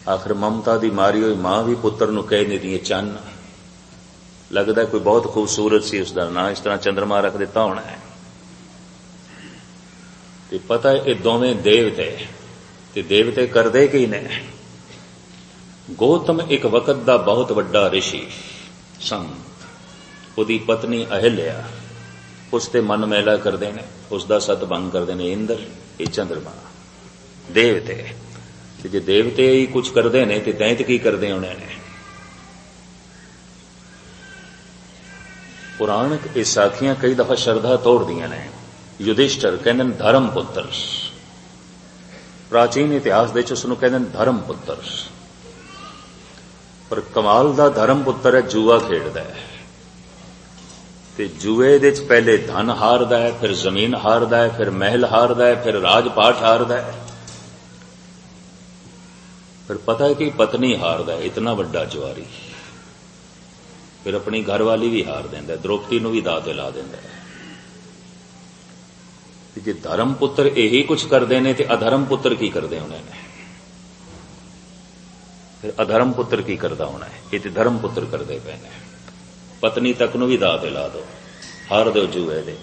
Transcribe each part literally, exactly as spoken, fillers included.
आखिर ममता दी मारी हुई मां भी पुत्र नूं कह नहीं दी चन्न, लगदा कोई बहुत खूबसूरत सी उसका नाम इस तरह चंद्रमा रख दिता होना है। ते पता है ये दोवें देवते ते देवते करदे की ने। गौतम एक वक्त दा बहुत वड्डा ऋषि संत, उहदी पत्नी अहिल्या उसते मन मैला करदे ने, उसका सत भंग करदे ने इंद्र ये चंद्रमा देवते। ते जे देवते ही कुछ करदे ने ते दैंत की करदे होने ने। पुराणक ये साखियां कई दफा श्रद्धा तोड़ दियां ने। युधिष्ठिर कहंदे ने धर्म पुत्र, प्राचीन इतिहास दे उसनूं कहंदे ने धर्म पुत्र, पर कमाल दा धर्म पुत्र है जूआ खेडदा है। ते जूए दे पहले धन हारदा है, फिर जमीन हारदा है, फिर महल हारदा है, फिर राजपाठ हारदा है, फिर पता है कि पत्नी हारदा है, इतना वड्डा जुआरी। फिर अपनी घरवाली भी हार देंदा है, द्रौपदी नूं भी दाऽ ते ला देंदा है। जे धर्म पुत्र यही कुछ करते हैं तो अधर्म पुत्र की करते होने ने। फिर अधर्म पुत्र की करता होना है, ये तो धर्म पुत्र करते पे ने। पत्नी तक नूं भी दाऽ ते ला दो, हार दो जूए दे।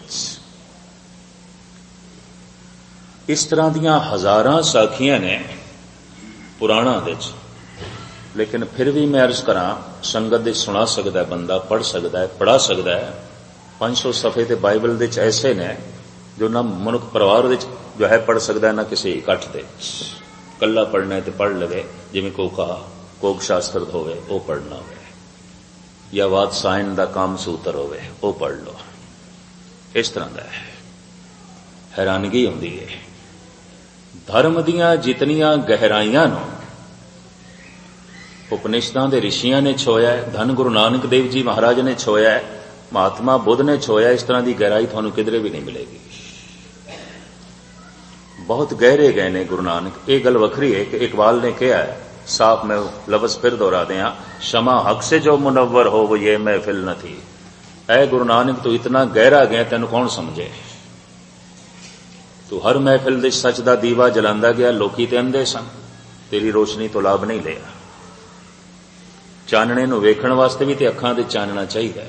इस तरह दियां हजारां साखियां ने पुराणा दे, लेकिन फिर भी मैं अर्ज करा संगत दे सुना सकता है बंदा, पढ़ सकता है, पढ़ा सकता है। पांच सौ सफ़े ते बाइबल दे ऐसे ने जो ना मनुख परिवार दे जो है पढ़ सकता है, ना किसी इकट्ठ दे। कला पढ़ना है तो पढ़ लवे, जिवें कोका कोक शास्त्र होवे वो पढ़ना होवे, या वात्सायन दा काम सूत्र होवे वो पढ़ लो। इस तरह का है। हैरानगी होंदी है धर्म दियां जितनियां गहराइयां नूं उपनिषदां दे ऋषियां ने छोया है, धन गुरु नानक देव जी महाराज ने छोया है, महात्मा बुद्ध ने छोया। इस तरह की गहराई थानू किधरे भी नहीं मिलेगी। बहुत गहरे गए ने गुरु नानक। ये गल वखरी है कि इकबाल ने कहा है, साफ मैं लफ्ज फिर दोहरा दें, शमा हक से जो मुनव्वर हो वो ये महफिल न थी। ऐ गुरु नानक तू इतना गहरा गया, तेन कौन समझे। तू हर महफिल दे सच दा दीवा जलांदा गया, लोकी ते अंधे सन, तेरी रोशनी तो लाभ नहीं लिया। चानने नूं वेखण वास्ते भी ते अखां दे चानना चाहिए।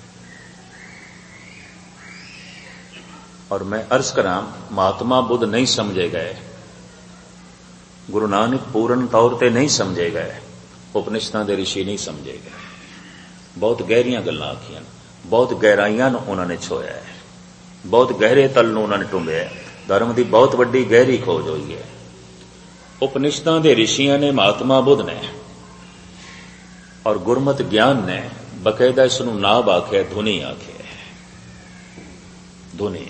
और मैं अर्ज करा, महात्मा बुद्ध नहीं समझे गए, गुरु नानक पूर्ण तौर पर नहीं समझे गए, उपनिषदां दे ऋषि नहीं समझे गए। बहुत गहरियां गल्लां आखियां, बहुत गहराइयां उन्होंने छोया है, बहुत गहरे तल नूं उन्होंने टुंबिया है। धर्म की बहुत वड्डी गहरी खोज हुई है। उपनिषदां दे ऋषियां ने, महात्मा बुद्ध ने और गुरमत ज्ञान ने बकायदा इसनूं नाभ आख्या, धुनी आख्या, धुनी।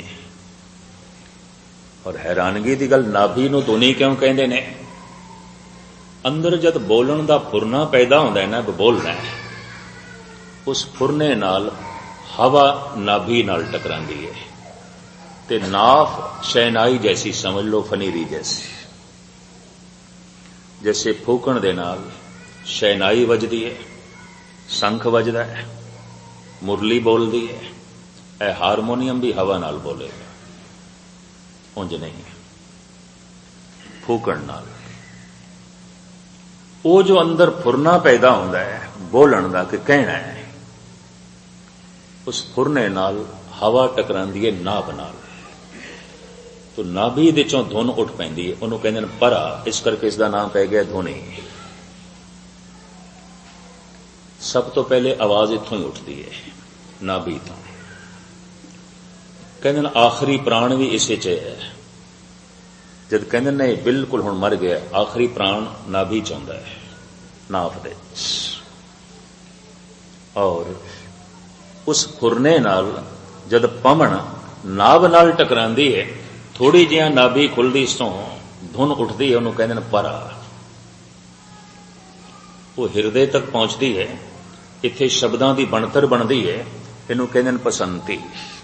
और हैरानगी की गल, नाभि नूं धुनी क्यों कहंदे ने? अंदर जद बोलण दा फुरना पैदा होंदा है ना, बोलना है, उस फुरने नाल हवा नाभि नाल टकरांदी है ते नाफ शहनाई जैसी समझ लो, फनीरी जैसी। जैसे फूकण दे नाल शहनाई वजदी है, शंख वजदा है, मुरली बोलदी है, ए हारमोनीयम भी हवा नाल बोलेगा, उंज नहीं फूकण नाल। वो जो अंदर फुरना पैदा होंदा है बोलण दा कि कहना है, उस फुरने नाल हवा टकरांदी है नाभ नाल, तो नाभि दे चों धुन उठ पैंदी है, उन्होंने कहंदे ने परा, इस करके इसका नाम पै गया धुनी। सब तो पहले आवाज इत्थों ही उठती है, नाभि तो। कहंदे ने आखिरी प्राण भी इसे च है। जद कहंदे ने बिल्कुल हुण मर गया, आखिरी प्राण नाभि च हुंदा है, नाभ दे। और उस फुरने नाल जद पवण नाभ नाल टकरांदी है, थोड़ी जिहा नाभि खुलदी, इसों धुन उठदी है, उन्होंने कहंदे ने परा। वो हिरदे तक पहुंचती है, इत्थे शब्दां दी बनतर बनदी है, इनू कहंदे ने पसंती।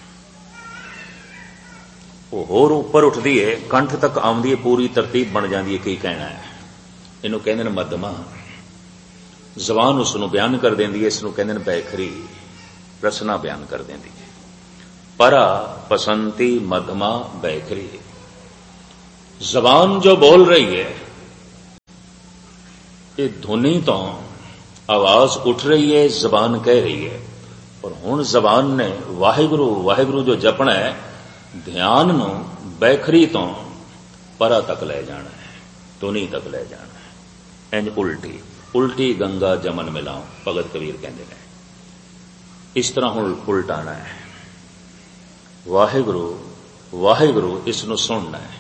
वो होर उपर उठदी है, कंठ तक आउंदी है, पूरी तरतीब बन जाती है की कहना है, इनू कहंदे ने मध्यमा। जबान उसनू बयान कर देंदी है, इसनू कहंदे ने बैखरी, रसना बयान कर देंदी है। परा, पसंती, मध्यमा, बैखरी। जबान जो बोल रही है ये धुनी तो आवाज उठ रही है, जबान कह रही है, और हुण जबान ने वाहिगुरु वाहिगुरु जो जपना है, ध्यान नूं बैखरी तो परा तक ले जाना है, धुनी तक ले जाना है। इंज उल्टी उल्टी गंगा जमन मिलाओ, भगत कबीर कहते हैं। इस तरह हुण उल्टाना है। वाहिगुरु वाहिगुरु इसनूं सुनना है।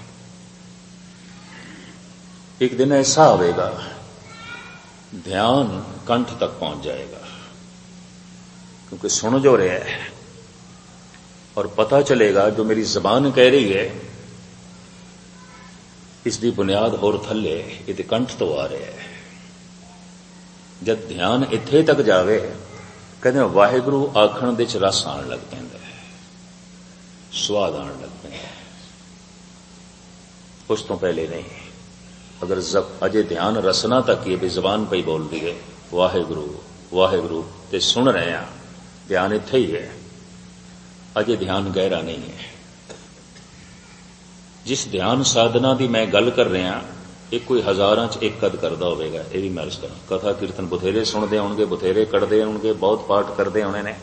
एक दिन ऐसा आवेगा, ध्यान कंठ तक पहुंच जाएगा, क्योंकि सुन जो रहा है, और पता चलेगा जो मेरी जबान कह रही है इसकी बुनियाद होर थले, ये कंठ तो आ रहा है। जब ध्यान इत्थे तक जावे, कहते वाहिगुरु आखण दे च रस आण लग पैंदा है, स्वाद आण लग पैंदा है। उस तो पहले नहीं। अगर जब अजे ध्यान रसना तक ही भी जबान पे बोल दी है वाहिगुरु वाहिगुरु ते सुन रहे हैं, ध्यान इत्थे ही है, अजे ध्यान गहरा नहीं है। जिस ध्यान साधना की मैं गल कर रहा, एक कोई हजारां च एक कद करता होगा, यह भी मैं अर्ज करा। कथा कीर्तन बथेरे सुनते होंगे, बथेरे कढ़ते होंगे, बहुत पाठ करते होने ने,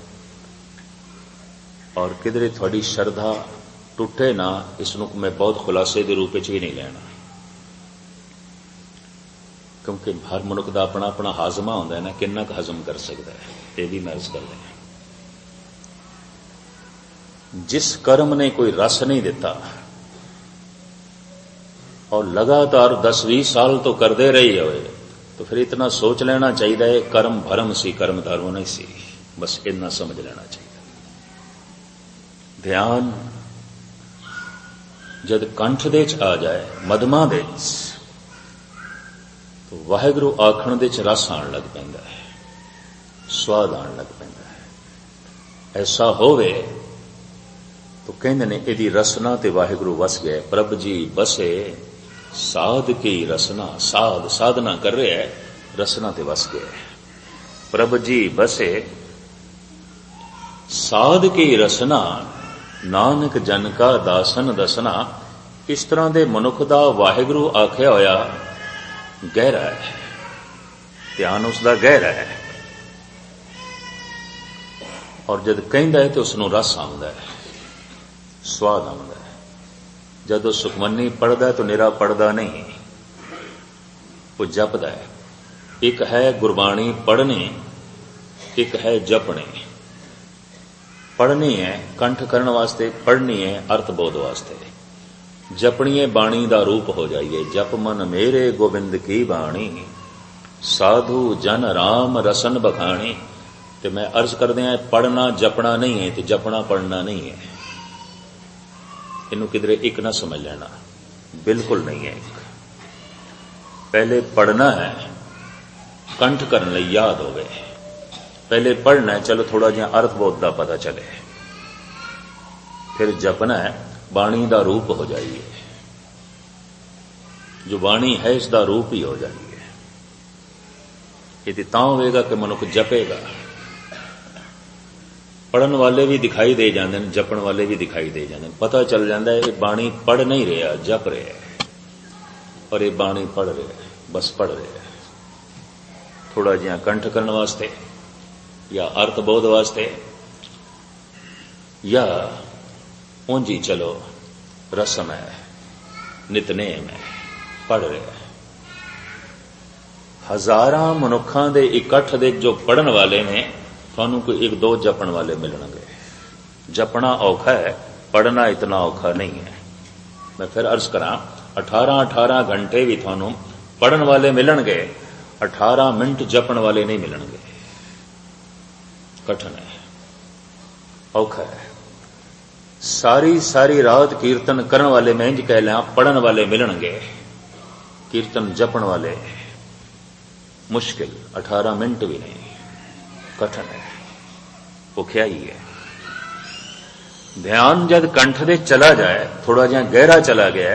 और किधरे थोड़ी श्रद्धा टुटे ना, इसनूं मैं बहुत खुलासे के रूप में भी नहीं लेना, क्योंकि हर मनुख का अपना अपना हाजमा होंदा है ना, किन्ना क हजम कर सकता है, यह भी मैं अर्ज कर रहा। जिस कर्म ने कोई रस नहीं दिता और लगातार दस बीस साल तो करते रही हो, तो फिर इतना सोच लेना चाहिए कर्म भरम सी, कर्म धर्म नहीं सी, बस इतना समझ लेना चाहिए। ध्यान जद कंठ दे च आ जाए, मधमा दे तो वाहिगुरु आखण दे च रस आण लग पैंदा है, स्वाद आण लग पैंदा है। ऐसा होवे तो कहंदे ने इहदी रसना ते वाहिगुरु वस गए। प्रभ जी बसे साध की रसना, साध साधना कर रहे है, रसना ते वस गए। प्रभ जी बसे साध की रसना, नानक जन का दासन दसना। इस तरह दे मनुख दा वाहिगुरु आख्या होया गहरा है, ध्यान उसका गहरा है, और जब कहंदा है तो उसनूं रस आउंदा है, स्वाद आउंदा है। जदों सुखमनी पढ़दा तो निरा पढ़दा नहीं, वो जपदा है। एक है गुरबाणी पढ़नी, एक है जपनी। पढ़नी है कंठ करने वास्ते, पढ़नी है अर्थबोध वास्ते। जपनी है बाणी दा रूप हो जाइए, जप मन मेरे गोविंद की बाणी, साधु जन राम रसन बखानी। ते मैं अर्ज करदे हैं, पढ़ना जपना नहीं है, तो जपना पढ़ना नहीं है। इनू किधरे एक ना समझ लेना, बिल्कुल नहीं है एक। पहले पढ़ना है कंठ करने लई याद हो गए, पहले पढ़ना है चलो थोड़ा जिहा अर्थबोध का पता चले, फिर जपना है बाणी का रूप हो जाइए, जो बाणी है इसका रूप ही हो जाइए। ये तां होगा कि मनुख जपेगा। पढ़न वाले भी दिखाई दे जाते हैं, जपण वाले भी दिखाई दे जाते हैं। पता चल जाता है ये बाणी पढ़ नहीं रहा, जप रहा है, और ये बाणी पढ़ रहा है, बस पढ़ रहा है। थोड़ा जिहा कंठ करने वास्ते या अर्थबोध वास्ते, या ऊंजी चलो रस्म है, नितनेम है, पढ़ रहा है। हजारां मनुखां दे इकट्ठ दे जो पढ़न वाले ने, थानू कोई एक दो जपण वाले मिलणगे। जपना औखा है, पढ़ना इतना औखा नहीं है। मैं फिर अर्ज करा, अठारह अठारह घंटे भी थानू पढ़न वाले मिलणगे, अठारह मिनट जपण वाले नहीं मिलणगे। कठिन है, औखा है। सारी सारी रात कीर्तन करने वाले मैं इंज कह लिया, पढ़न वाले मिलणगे, कीर्तन जपण वाले मुश्किल, अठारह मिनट भी नहीं, कठिन है, औखियाई है। ध्यान जब कंठ दे चला जाए, थोड़ा जिहा गहरा चला गया,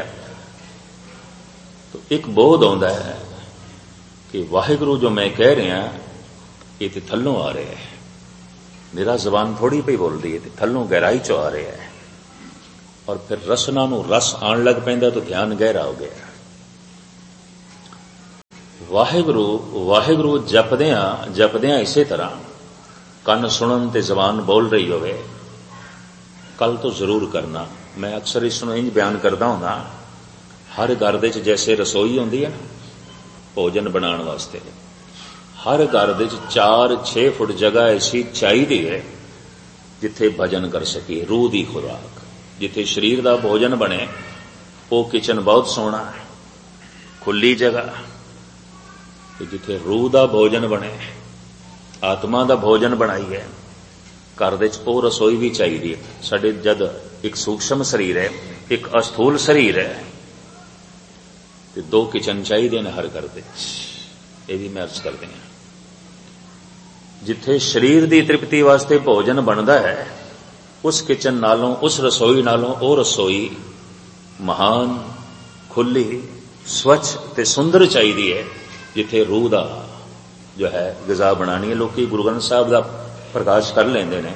तो एक बोध आउंदा है कि वाहिगुरु जो मैं कह रहा ये तो थल्लों आ रहा है, मेरा जबान थोड़ी पई बोल रही है, थल्लों गहराई चो आ रहा है। और फिर रसना नूं रस आण लग पैंदा, तो ध्यान गहरा हो गया। ਵਾਹਿਗੁਰੂ ਵਾਹਿਗੁਰੂ ਜਪਦਿਆਂ ਜਪਦਿਆਂ ਇਸੇ ਤਰ੍ਹਾਂ ਕੰਨ ਸੁਣਨ ਤੇ ਜ਼ਬਾਨ ਬੋਲ ਰਹੀ ਹੋਵੇ, ਕੱਲ ਤੋਂ ਜ਼ਰੂਰ ਕਰਨਾ। ਮੈਂ ਅਕਸਰ ਇਸ ਨੂੰ ਇੰਜ ਬਿਆਨ ਕਰਦਾ ਹੁੰਦਾ, ਹਰ ਘਰ ਦੇ 'ਚ ਜੈਸੇ ਰਸੋਈ ਹੁੰਦੀ ਹੈ ਨਾ ਭੋਜਨ ਬਣਾਉਣ ਵਾਸਤੇ, ਹਰ ਘਰ ਦੇ 'ਚ ਚਾਰ ਛੇ ਫੁੱਟ ਜਗ੍ਹਾ ਐਸੀ ਚਾਹੀਦੀ ਹੈ ਜਿੱਥੇ ਭਜਨ ਕਰ ਸਕੀਏ, ਰੂਹ ਦੀ ਖੁਰਾਕ। ਜਿੱਥੇ ਸਰੀਰ ਦਾ ਭੋਜਨ ਬਣੇ ਉਹ ਕਿਚਨ ਬਹੁਤ ਸੋਹਣਾ ਹੈ, ਖੁੱਲੀ ਜਗ੍ਹਾ। ਤੇ ਜਿੱਥੇ ਰੂਹ ਦਾ ਭੋਜਨ ਬਣੇ, ਆਤਮਾ ਦਾ ਭੋਜਨ ਬਣਾਈਏ, ਘਰ ਦੇ 'ਚ ਉਹ ਰਸੋਈ ਵੀ ਚਾਹੀਦੀ ਹੈ। ਸਾਡੇ ਜਦ ਇੱਕ ਸੂਖਸ਼ਮ ਸਰੀਰ ਹੈ, ਇੱਕ ਅਸਥੂਲ ਸਰੀਰ ਹੈ, ਤੇ ਦੋ ਕਿਚਨ ਚਾਹੀਦੇ ਨੇ ਹਰ ਘਰ ਦੇ। ਇਹ ਵੀ ਮੈਂ ਅਰਜ਼ ਕਰਦੇ ਹਾਂ, ਜਿੱਥੇ ਸਰੀਰ ਦੀ ਤ੍ਰਿਪਤੀ ਵਾਸਤੇ ਭੋਜਨ ਬਣਦਾ ਹੈ, ਉਸ ਕਿਚਨ ਨਾਲੋਂ, ਉਸ ਰਸੋਈ ਨਾਲੋਂ ਉਹ ਰਸੋਈ ਮਹਾਨ, ਖੁੱਲੀ, ਸਵੱਛ ਤੇ ਸੁੰਦਰ ਚਾਹੀਦੀ ਹੈ, ਜਿੱਥੇ ਰੂਹ ਦਾ ਜੋ ਹੈ ਗਿਜ਼ਾ ਬਣਾਣੀ ਹੈ। ਲੋਕੀ ਗੁਰੂ ਗ੍ਰੰਥ ਸਾਹਿਬ ਦਾ ਪ੍ਰਕਾਸ਼ ਕਰ ਲੈਂਦੇ ਨੇ,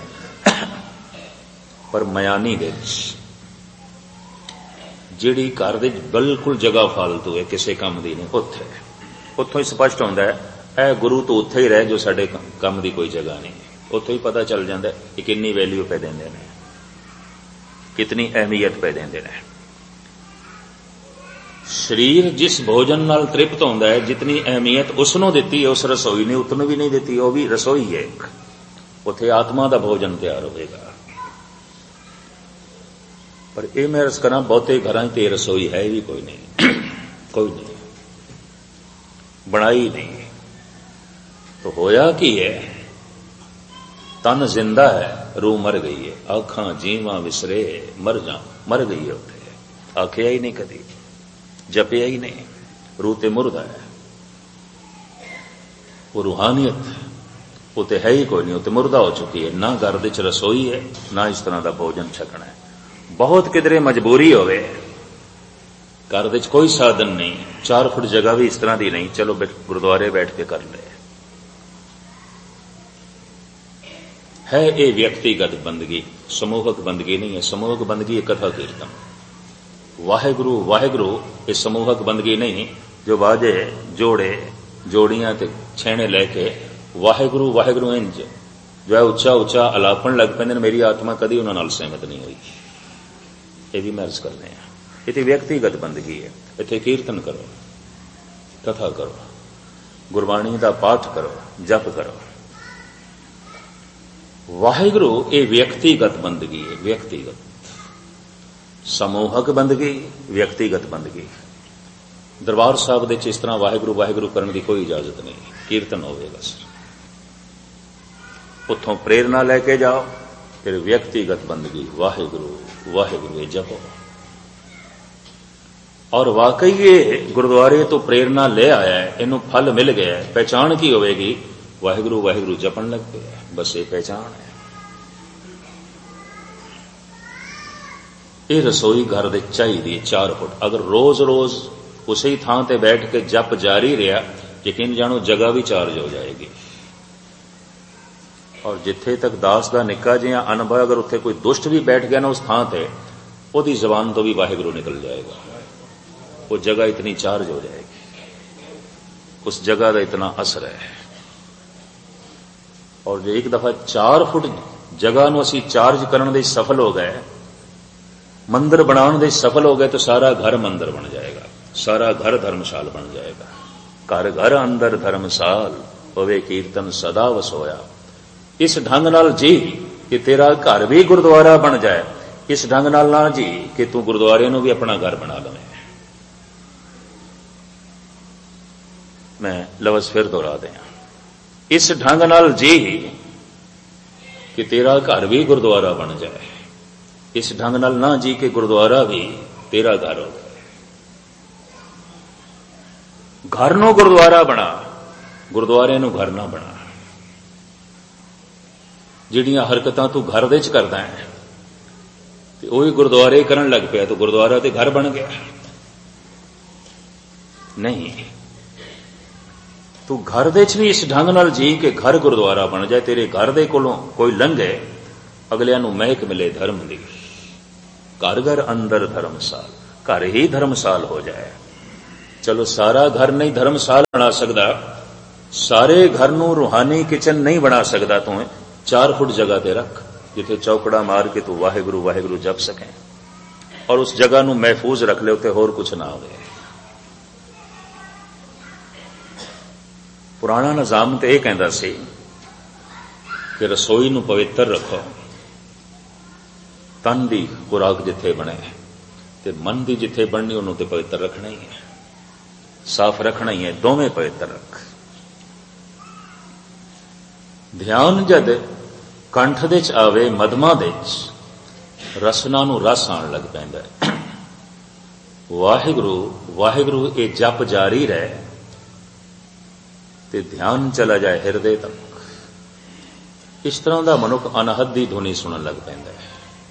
ਪਰ ਮਿਆਨੀ ਦੇ ਵਿੱਚ ਜਿਹੜੀ ਘਰ ਦੇ ਬਿਲਕੁਲ ਜਗ੍ਹਾ ਫਾਲਤੂ ਹੈ, ਕਿਸੇ ਕੰਮ ਦੀ ਨਹੀਂ, ਉੱਥੇ ਉੱਥੋਂ ਹੀ ਸਪਸ਼ਟ ਹੁੰਦਾ ਹੈ ਇਹ ਗੁਰੂ ਤੋਂ ਉੱਥੇ ਹੀ ਰਹਿ ਜੋ ਸਾਡੇ ਕੰਮ ਦੀ ਕੋਈ ਜਗ੍ਹਾ ਨਹੀਂ। ਉੱਥੋਂ ਹੀ ਪਤਾ ਚੱਲ ਜਾਂਦਾ ਕਿ ਕਿੰਨੀ ਵੈਲਿਊ ਪੈ ਦਿੰਦੇ ਨੇ, ਕਿਤਨੀ ਅਹਿਮੀਅਤ ਪੈ ਦਿੰਦੇ ਨੇ। ਸਰੀਰ ਜਿਸ ਭੋਜਨ ਨਾਲ ਤ੍ਰਿਪਤ ਹੁੰਦਾ ਹੈ, ਜਿਤਨੀ ਅਹਿਮੀਅਤ ਉਸ ਨੂੰ ਦਿੱਤੀ ਹੈ, ਉਸ ਰਸੋਈ ਨੇ ਉਤਨੂੰ ਵੀ ਨਹੀਂ ਦਿੱਤੀ। ਉਹ ਵੀ ਰਸੋਈ ਹੈ ਇੱਕ, ਉੱਥੇ ਆਤਮਾ ਦਾ ਭੋਜਨ ਤਿਆਰ ਹੋਵੇਗਾ। ਪਰ ਇਹ ਮੈਂ ਅਰਜ਼ ਕਰਾਂ, ਬਹੁਤੇ ਘਰਾਂ 'ਚ ਤੇ ਰਸੋਈ ਹੈ ਵੀ ਕੋਈ ਨਹੀਂ, ਕੋਈ ਨਹੀਂ, ਬਣਾਈ ਨਹੀਂ। ਤਾਂ ਹੋਇਆ ਕੀ ਹੈ, ਤਨ ਜ਼ਿੰਦਾ ਹੈ, ਰੂਹ ਮਰ ਗਈ ਹੈ। ਆਖਾਂ ਜੀਵਾਂ ਵਿਸਰੇ ਮਰ ਜਾ, ਮਰ ਗਈ ਹੈ ਉੱਥੇ, ਆਖਿਆ ਹੀ ਨਹੀਂ ਕਦੀ, ਜਪਿਆ ਹੀ ਨਹੀਂ, ਰੂਹ ਤੇ ਮੁਰਦਾ ਹੈ। ਉਹ ਰੂਹਾਨੀਅਤ ਉੱਥੇ ਹੈ ਹੀ ਕੋਈ ਨਹੀਂ, ਉੱਥੇ ਮੁਰਦਾ ਹੋ ਚੁੱਕੀ ਹੈ। ਨਾ ਘਰ ਦੇ 'ਚ ਰਸੋਈ ਹੈ, ਨਾ ਇਸ ਤਰ੍ਹਾਂ ਦਾ ਭੋਜਨ ਛਕਣਾ ਹੈ। ਬਹੁਤ ਕਿਧਰੇ ਮਜਬੂਰੀ ਹੋਵੇ, ਘਰ ਦੇ 'ਚ ਕੋਈ ਸਾਧਨ ਨਹੀਂ, ਚਾਰ ਫੁੱਟ ਜਗ੍ਹਾ ਵੀ ਇਸ ਤਰ੍ਹਾਂ ਦੀ ਨਹੀਂ, ਚਲੋ ਗੁਰਦੁਆਰੇ ਬੈਠ ਕੇ ਕਰ ਲਏ, ਹੈ ਇਹ ਵਿਅਕਤੀਗਤ ਬੰਦਗੀ, ਸਮੂਹਕ ਬੰਦਗੀ ਨਹੀਂ ਹੈ। ਸਮੂਹਕ ਬੰਦਗੀ ਕਥਾ ਕੀਰਤਨ, ਵਾਹਿਗੁਰੂ ਵਾਹਿਗੁਰੂ ਇਹ ਸਮੂਹਕ ਬੰਦਗੀ ਨਹੀਂ, ਜੋ ਬਾਜੇ ਜੋੜੇ ਜੋੜੀਆਂ ਤੇ ਛੇਣੇ ਲੈ ਕੇ ਵਾਹਿਗੁਰੂ ਵਾਹਿਗੁਰੂ ਇੰਜ ਜੋ ਹੈ ਉੱਚਾ ਉੱਚਾ ਅਲਾਪਣ ਲੱਗ ਪੈਂਦੇ ਨੇ। ਮੇਰੀ ਆਤਮਾ ਕਦੀ ਉਹਨਾਂ ਨਾਲ ਸਹਿਮਤ ਨਹੀਂ ਹੋਈ। ਇਹ ਵੀ ਮੈਂ ਅਰਜ਼ ਕਰਦੇ ਹਾਂ, ਇਹ ਤੇ ਵਿਅਕਤੀਗਤ ਬੰਦਗੀ ਹੈ। ਇੱਥੇ ਕੀਰਤਨ ਕਰੋ, ਕਥਾ ਕਰੋ, ਗੁਰਬਾਣੀ ਦਾ ਪਾਠ ਕਰੋ, ਜਪ ਕਰੋ। ਵਾਹਿਗੁਰੂ ਇਹ ਵਿਅਕਤੀਗਤ ਬੰਦਗੀ ਹੈ, ਵਿਅਕਤੀਗਤ। ਸਮੂਹਕ ਬੰਦਗੀ, ਵਿਅਕਤੀਗਤ ਬੰਦਗੀ। ਦਰਬਾਰ ਸਾਹਿਬ ਦੇ ਵਿੱਚ ਇਸ ਤਰ੍ਹਾਂ ਵਾਹਿਗੁਰੂ ਵਾਹਿਗੁਰੂ ਕਰਨ ਦੀ ਕੋਈ ਇਜਾਜ਼ਤ ਨਹੀਂ, ਕੀਰਤਨ ਹੋਵੇਗਾ ਸਿਰ। ਉੱਥੋਂ ਪ੍ਰੇਰਨਾ ਲੈ ਕੇ ਜਾਓ, ਫਿਰ ਵਿਅਕਤੀਗਤ ਬੰਦਗੀ, ਵਾਹਿਗੁਰੂ ਵਾਹਿਗੁਰੂ ਇਹ ਜਪੋ। ਔਰ ਵਾਕਈ ਇਹ ਗੁਰਦੁਆਰੇ ਤੋਂ ਪ੍ਰੇਰਨਾ ਲੈ ਆਇਆ ਹੈ, ਇਹਨੂੰ ਫਲ ਮਿਲ ਗਿਆ। ਪਹਿਚਾਣ ਕੀ ਹੋਵੇਗੀ? ਵਾਹਿਗੁਰੂ ਵਾਹਿਗੁਰੂ ਜਪਣ ਲੱਗ ਪਿਆ, ਬਸ ਇਹ ਪਹਿਚਾਣ ਹੈ। ਇਹ ਰਸੋਈ ਘਰ ਦੇ ਚਾਹੀਦੀ ਚਾਰ ਫੁੱਟ। ਅਗਰ ਰੋਜ਼ ਰੋਜ਼ ਉਸੇ ਹੀ ਥਾਂ ਤੇ ਬੈਠ ਕੇ ਜਪ ਜਾਰੀ ਰਿਹਾ, ਯਕੀਨ ਜਾਣੋ ਜਗ੍ਹਾ ਵੀ ਚਾਰਜ ਹੋ ਜਾਏਗੀ। ਔਰ ਜਿੱਥੇ ਤੱਕ ਦਾਸ ਦਾ ਨਿੱਕਾ ਜਿਹਾ ਅਨੁਭਵ, ਅਗਰ ਉੱਥੇ ਕੋਈ ਦੁਸ਼ਟ ਵੀ ਬੈਠ ਗਿਆ ਨਾ ਉਸ ਥਾਂ ਤੇ, ਉਹਦੀ ਜ਼ਬਾਨ ਤੋਂ ਵੀ ਵਾਹਿਗੁਰੂ ਨਿਕਲ ਜਾਏਗਾ। ਉਹ ਜਗ੍ਹਾ ਇਤਨੀ ਚਾਰਜ ਹੋ ਜਾਏਗੀ, ਉਸ ਜਗ੍ਹਾ ਦਾ ਇਤਨਾ ਅਸਰ ਹੈ। ਔਰ ਜੇ ਇੱਕ ਦਫਾ ਚਾਰ ਫੁੱਟ ਜਗ੍ਹਾ ਨੂੰ ਅਸੀਂ ਚਾਰਜ ਕਰਨ ਦੇ ਸਫਲ ਹੋ ਗਏ, ਮੰਦਰ ਬਣਾਉਣ ਦੇ ਸਫਲ ਹੋ ਗਏ, ਤਾਂ ਸਾਰਾ ਘਰ ਮੰਦਰ ਬਣ ਜਾਏਗਾ, ਸਾਰਾ ਘਰ ਧਰਮਸ਼ਾਲ ਬਣ ਜਾਏਗਾ। ਘਰ ਘਰ ਅੰਦਰ ਧਰਮਸ਼ਾਲ ਹੋਵੇ, ਕੀਰਤਨ ਸਦਾ ਵਸੋਇਆ। ਇਸ ਢੰਗ ਨਾਲ ਜੀ ਕਿ ਤੇਰਾ ਘਰ ਵੀ ਗੁਰਦੁਆਰਾ ਬਣ ਜਾਏ। ਇਸ ਢੰਗ ਨਾਲ ਨਾ ਜੀ ਕਿ ਤੂੰ ਗੁਰਦੁਆਰੇ ਨੂੰ ਵੀ ਆਪਣਾ ਘਰ ਬਣਾ ਲਵੇਂ। ਮੈਂ ਲਫ਼ਜ਼ ਫਿਰ ਦੁਹਰਾ ਦਿਆਂ, ਇਸ ਢੰਗ ਨਾਲ ਜੀ ਕਿ ਤੇਰਾ ਘਰ ਵੀ ਗੁਰਦੁਆਰਾ ਬਣ ਜਾਏ। ਇਸ ਢੰਗ ਨਾਲ ਨਾ ਜੀ ਕਿ ਗੁਰਦੁਆਰਾ ਵੀ ਤੇਰਾ ਘਰ ਹੋ ਜਾਏ। ਘਰ ਨੂੰ ਗੁਰਦੁਆਰਾ ਬਣਾ, ਗੁਰਦੁਆਰੇ ਨੂੰ ਘਰ ਨਾ ਬਣਾ। ਜਿਹੜੀਆਂ ਹਰਕਤਾਂ ਤੂੰ ਘਰ ਦੇ ਚ ਕਰਦਾ ਹੈ ਤੇ ਉਹੀ ਗੁਰਦੁਆਰੇ ਕਰਨ ਲੱਗ ਪਿਆ, ਤਾਂ ਗੁਰਦੁਆਰਾ ਤੇ ਘਰ ਬਣ ਗਿਆ ਨਹੀਂ। ਤੂੰ ਘਰ ਦੇ ਚ ਵੀ ਇਸ ਢੰਗ ਨਾਲ ਜੀ ਕਿ ਘਰ ਗੁਰਦੁਆਰਾ ਬਣ ਜਾਏ। ਤੇਰੇ ਘਰ ਦੇ ਕੋਲੋਂ ਕੋਈ ਲੰਘੇ, ਅਗਲਿਆਂ ਨੂੰ ਮਹਿਕ ਮਿਲੇ ਧਰਮ ਦੀ। ਘਰ ਘਰ ਅੰਦਰ ਧਰਮਸਾਲ, ਘਰ ਹੀ ਧਰਮਸਾਲ ਹੋ ਜਾਏ। चलो सारा घर नहीं धर्मशाला बना सकता, सारे घर नूं रूहानी किचन नहीं बना सकता, तू चार फुट जगह ते रख जिथे चौकड़ा मार के तू वाहिगुरू वाहिगुरू जप सके, और उस जगह नूं महफूज रख ले, उत्ते होर कुछ ना होवे। पुराना निजाम तो यह कहता सी कि रसोई नूं पवित्र रखो, तन की खुराक जिथे बने ते मन की जिथे बननी उन्होंने तो पवित्र रखना ही है, साफ रखना ही है, दोवें पवित्र रख। ध्यान जद कंठ दे च आवे, मधमा दे च रसना नूं रस आण लग पैंदा है। वाहिगुरू वाहिगुरू ये जप जारी रहे ते ध्यान चला जाए हिरदे तक। इस तरह का मनुख अनहद दी धुनी सुनन लग पैंदा है।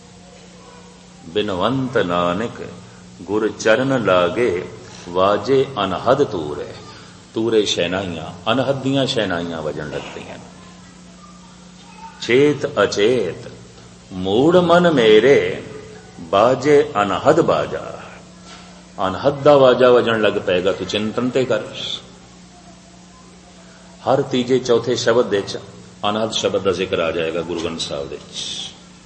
बिनवंत नानक गुर चरण लागे, वाजे अनहद तूरे। तूरे शहनाइयां, अनहद दियां शहनाइयां वजन लगदियां। चेत अचेत मूड मन मेरे, बाजे अनहद बाजा। अनहद दा वाजा वजन लग पेगा, तू चिंतन ते कर। हर तीजे चौथे शब्द दे च अनहद शब्द का जिक्र आ जाएगा गुरु ग्रंथ साहिब दे च।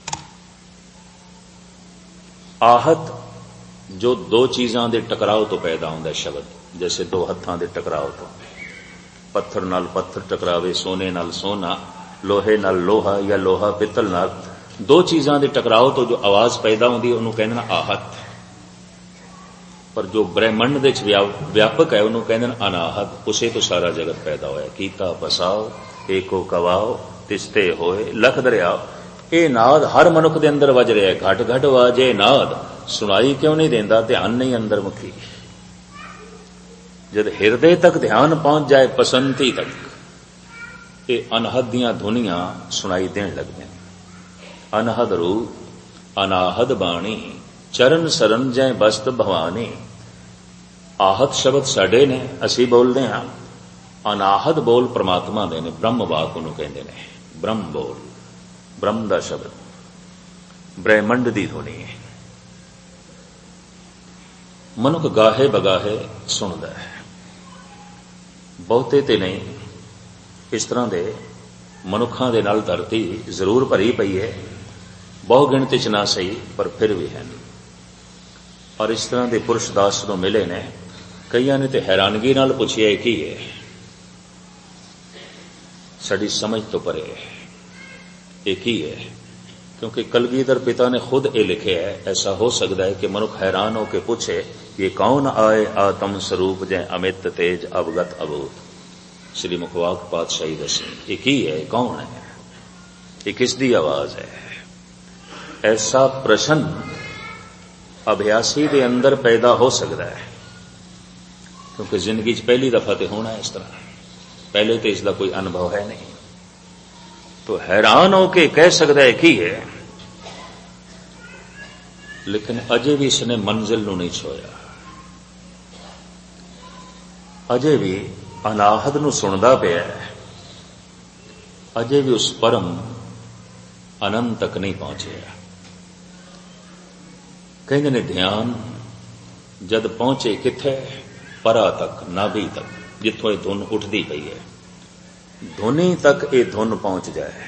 आहत जो दो चीज़ों के टकराव तो पैदा होता है शब्द, जैसे दो हत्थों के टकराव तो, पत्थर नाल पत्थर टकरावे, सोने नाल सोना, लोहे नाल लोहा, या लोहा पित्तल नाल, दो चीज़ों के टकराव तो जो आवाज पैदा होती है उन्होंने कहना आहत। पर जो ब्रह्मंड दे व्यापक है उन्होंने कहना अनाहत। उसे तो सारा जगत पैदा होया। कीता बसाओ एको कवाओ, तिसते होए लख दरियाओ। ये नाद हर मनुख के अंदर वज रहा है। घट घट वाजे नाद, सुनाई क्यों नहीं देंदा? ध्यान नहीं अंदर मुखी। जब हिरदे तक ध्यान पहुंच जाए, पसंती तक, ये अनहद दियां धुनियां सुनाई देन लगदे। अनहद रूप अनाहद बाणी, चरण सरन जय बस्त भवानी। आहत शब्द साडे ने, असी बोलते हाँ। अनाहद बोल परमात्मा दे ने, ब्रह्म वाक उन्होंने कहते हैं। ब्रह्म बोल, ब्रह्म दा शब्द, ब्रह्मंड दी धुनी है। मनुख गाहे बगाहे सुनदा है, बहुते ते नहीं। इस तरह दे मनुखां दे नाल धरती जरूर भरी पई है, बहु गिणती च ना सही, पर फिर भी है। और इस तरह के पुरुष दास नूं मिले ने, कईयां ने तो हैरानगी नाल पुछिया की है, साडी समझ तो परे है, एक ही है। क्योंकि कलगीधर पिता ने खुद ये लिखे है। ऐसा हो सकता है कि मनुख हैरान होकर पूछे, ये कौन आए आत्म स्वरूप जय अमित तेज अवगत अभूत। श्री मुखवाक पातशाही दसी, एक ही है, कौन है, ये किसदी आवाज है? ऐसा प्रश्न अभ्यासी के अंदर पैदा हो सकता है, क्योंकि जिंदगी च पहली दफा तो होना है इस तरह, पहले तो इसका कोई अनुभव है नहीं। तो हैरान होके कह सकता है की है, लेकिन अजे भी इसने मंजिल नूं नहीं छोया। अजे भी अनाहद नूं सुनदा पिया है, अजे भी उस परम अनंत तक नहीं पहुंचे। कहते ने ध्यान जद पहुंचे किथे, परा तक, नाभि तक, जिथों ये धुन उठती पई है, धुनी तक ये धुन पहुंच जाए।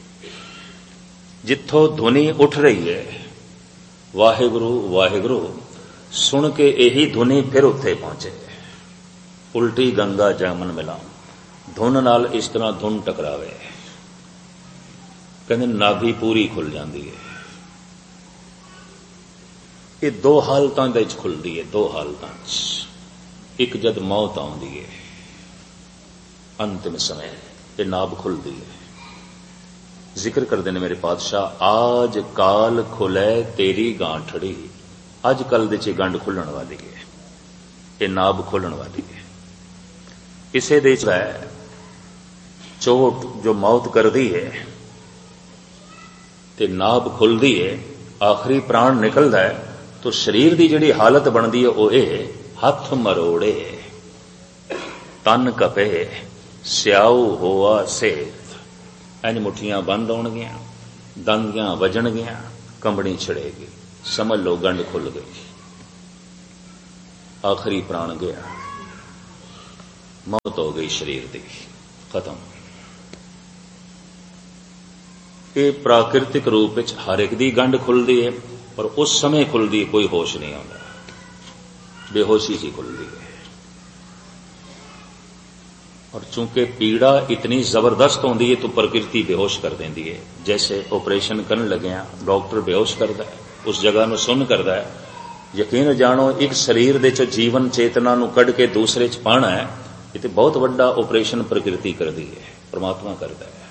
जिथों धुनी उठ रही है, वाहिगुरु वाहिगुरु सुन के यही धुनी फिर उत्थे पहुंचे। उल्टी गंगा जामन मिलाऊं, धुन नाल इस तरह धुन टकरावे, कहते नाभि पूरी खुल जाती है। ये दो हालतां दे विच खुलदी है, दो हालतां च। एक जद मौत आउंदी है, अंतिम समय, ये नाभ खुलती है। जिक्र करते ने मेरे पातशाह, आज काल खुलै तेरी गांठड़ी। अज कल दे च गंढ खुलण वाली है, ये नाभ खुलण वाली है। इसे दे है चोट जो मौत करदी है, ते नाभ खुलदी है, आखिरी प्राण निकलदा है, तो शरीर की जिहड़ी हालत बनती है वह ये, हथ मरोड़े तन कपे स्याऊ होआ सेत। इंज मुठियां बंद होणगियां, दंदियां वजणगियां, कंबनी छिड़ेगी, समझ लो गंढ खुल गई, आखिरी प्राण गया। मौत हो गई शरीर की, खत्म। ये प्राकृतिक रूप में हर एक दी गंढ खुलती है, पर उस समय खुलती कोई होश नहीं आता, बेहोशी जी खुलती है। और चूंकि पीड़ा इतनी जबरदस्त होती है तो प्रकृति बेहोश कर देती है। जैसे ऑपरेशन करने लगे डॉक्टर बेहोश करता है, उस जगह में सुन करता है। यकीन जानो एक शरीर दे च जीवन चेतना नूं कढ़ के दूसरे च पाना है, ये तो बहुत बड़ा ऑपरेशन प्रकृति करती है, परमात्मा करता है।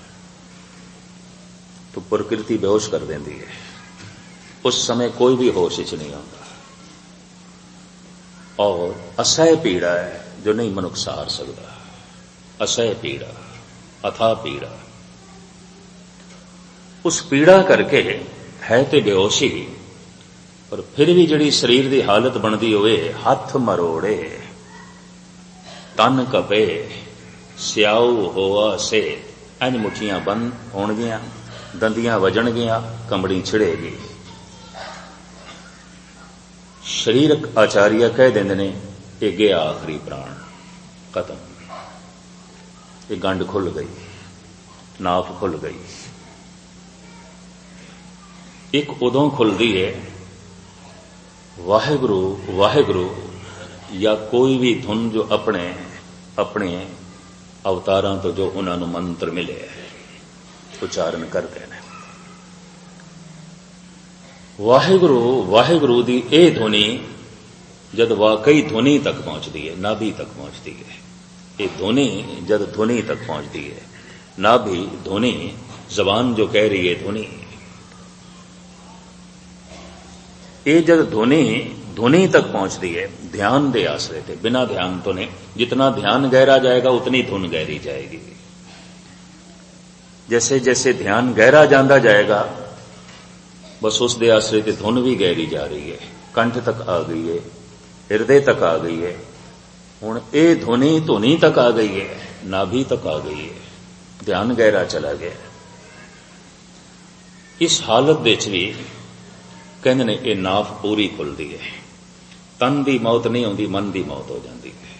तो प्रकृति बेहोश कर देती है, उस समय कोई भी होश च नहीं आता। और असह्य पीड़ा है जो नहीं मनुख सहार सकता, असह्य पीड़ा, अथाह पीड़ा। उस पीड़ा करके है तो बेहोशी, पर फिर भी जिहड़ी शरीर की हालत बनती होवे, हथ मरोड़े तन कपे स्याऊ होआ से, इंज मुठियां बंद होणगियां, दंदियां वजणगियां, कंबड़ी छिड़ेगी। शरीरक आचार्य कह देंदे ने ये गया आखिरी प्राण, खत्म। ये गंढ खुल गई, नाफ खुल गई। एक उदों खुलती है वाहिगुरु वाहिगुरु या कोई भी धुन जो अपने अपने अवतारां तो जो उन्होंने मंत्र मिले उच्चारण करते हैं। वाहिगुरु वाहिगुरु दी ए ध्वनि जद वाकई ध्वनि तक पहुंचती है, नाभि तक पहुंचती है। ये ध्वनि जद ध्वनि तक पहुंचती है, नाभि ध्वनि, जबान जो कह रही है ध्वनि, ये जब ध्वनि ध्वनि तक पहुंचती है ध्यान दे आश्रय थे, बिना ध्यान तो नहीं। जितना ध्यान गहरा जाएगा उतनी धुन गहरी जाएगी। जैसे जैसे ध्यान गहरा जाता जाएगा बस उस दे आश्रय ते धुन भी गहरी जा रही है, कंठ तक आ गई है, हृदय तक आ गई है। हुण ये ध्वनि धुनी तक आ गई है, नाभि तक आ गई है, ध्यान गहरा चला गया। इस हालत विच भी कहते ने ये नाफ पूरी खुलती है, तन की मौत नहीं आती, मन की मौत हो जाती है।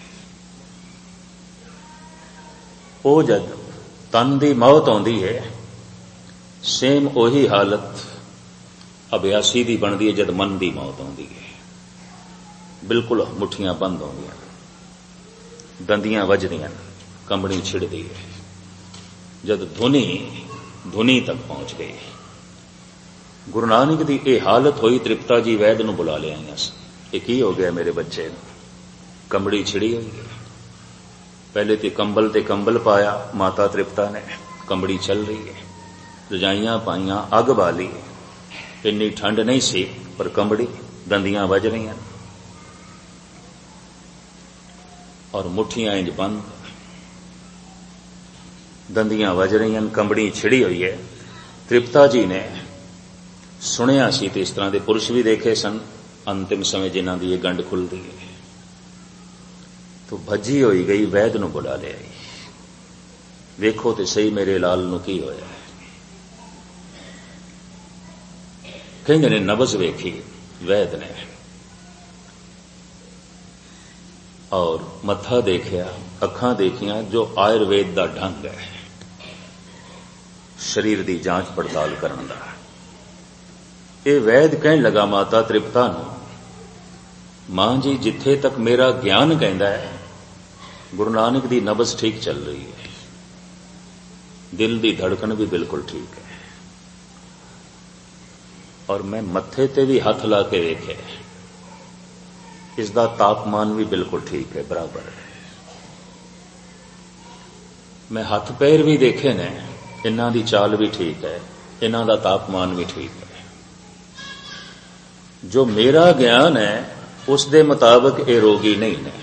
वो जब तन की मौत आती है, सेम उही हालत अभ्यासी की बनती है जब मन की मौत आती है। बिल्कुल मुठियां बंद होंदियां, दंदियां वजदियां, कंबड़ी छिड़दी है। जब धुनी धुनी तक पहुंच गई। गुरु नानक की यह हालत हुई, तृप्ता जी वैद नूं बुला लिया। ये की हो गया मेरे बच्चे, कंबड़ी छिड़ी हुई है। पहले तो कंबल ते कंबल पाया माता तृप्ता ने, कंबड़ी चल रही है, रजाइयां पाइयां, अग बाली, इन्नी ठंड नहीं सी पर कंबड़ी, दंदियां वज रही हैं और मुठियां इंज बंद, दंदियां वज रही हैं, कंबड़ी छिड़ी हुई है। तृप्ता जी ने सुनिया सी ते इस तरह के पुरुष भी देखे सन अंतिम समय जिन्हां दी ये गंढ खुलती है। तो भजी होई गई, वैद नूं बुला लिया, वेखो तो सही मेरे लाल नूं की होया है। कहंदे ने नबज वेखी वैद ने और मत्था देखिया, अखां देखियां, जो आयुर्वेद का ढंग है शरीर की जांच पड़ताल करने का। ये वैद कहन लगा माता तृप्ता नूं, मां जी जिथे तक मेरा ज्ञान कहता है गुरु नानक की नबज ठीक चल रही है, दिल की धड़कन भी बिल्कुल ठीक है, और मैं मत्थे ते भी हाथ ला के वेखे, इसका तापमान भी बिल्कुल ठीक है, बराबर है। मैं हाथ पैर भी देखे ने, इन्हां दी चाल भी ठीक है, इन्हां दा तापमान भी ठीक है। जो मेरा ज्ञान है उस दे मुताबिक ये रोगी नहीं ने।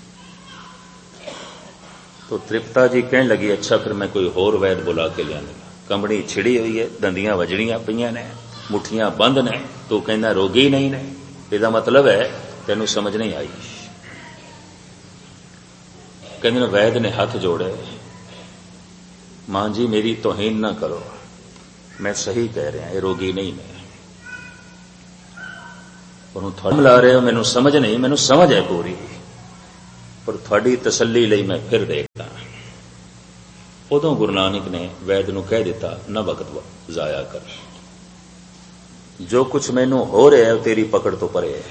तो तृप्ता जी कहने लगी, अच्छा फिर मैं कोई होर वैद बुला के लिया। कंबड़ी छिड़ी हुई है, दंदियां वजड़ियां पईयां ने, मुठियां बंद ने, तो कहना रोगी नहीं ने। इसका मतलब है तेनू समझ नहीं आई। कहते वैद ने हाथ जोड़े, मां जी मेरी तौहीन ना करो, मैं सही कह रहा, ये रोगी नहीं ने। उन्होंने थोड़ा मिला रहे हो, मैनू समझ नहीं, मैनू समझ है पूरी। पर थोड़ी तसल्ली लई मैं फिर देखदा। उदों गुरु नानक ने वैद नूं कह दिता, न वक्त जाया कर, जो कुछ मैनू हो रहा है वो तेरी पकड़ तो परे है,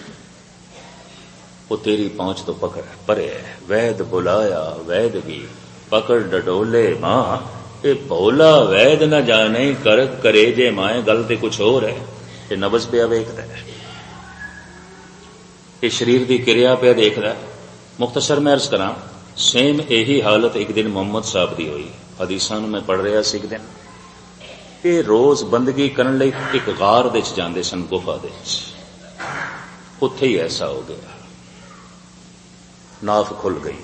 वो तेरी पहुंच तो पकड़ परे है। वैद बुलाया वैद की पकड़ डडोले मां, ये भोला वैद न जाने कर करे जे माए, गल ते कुछ होर है। ये नबज पिया वेखदा है, ये शरीर की क्रिया पिया देखदा है। मुख्तसर मैं अर्ज करा, सेम यही हालत एक दिन मुहम्मद साहब की हुई। हदीसां नूं मैं पढ़ रहा सी एक दिन, ये रोज बंदगी करन लई एक गार दे च जांदे सन, गुफा दे च। उत्थे ही ऐसा हो गया, नाफ खुल गई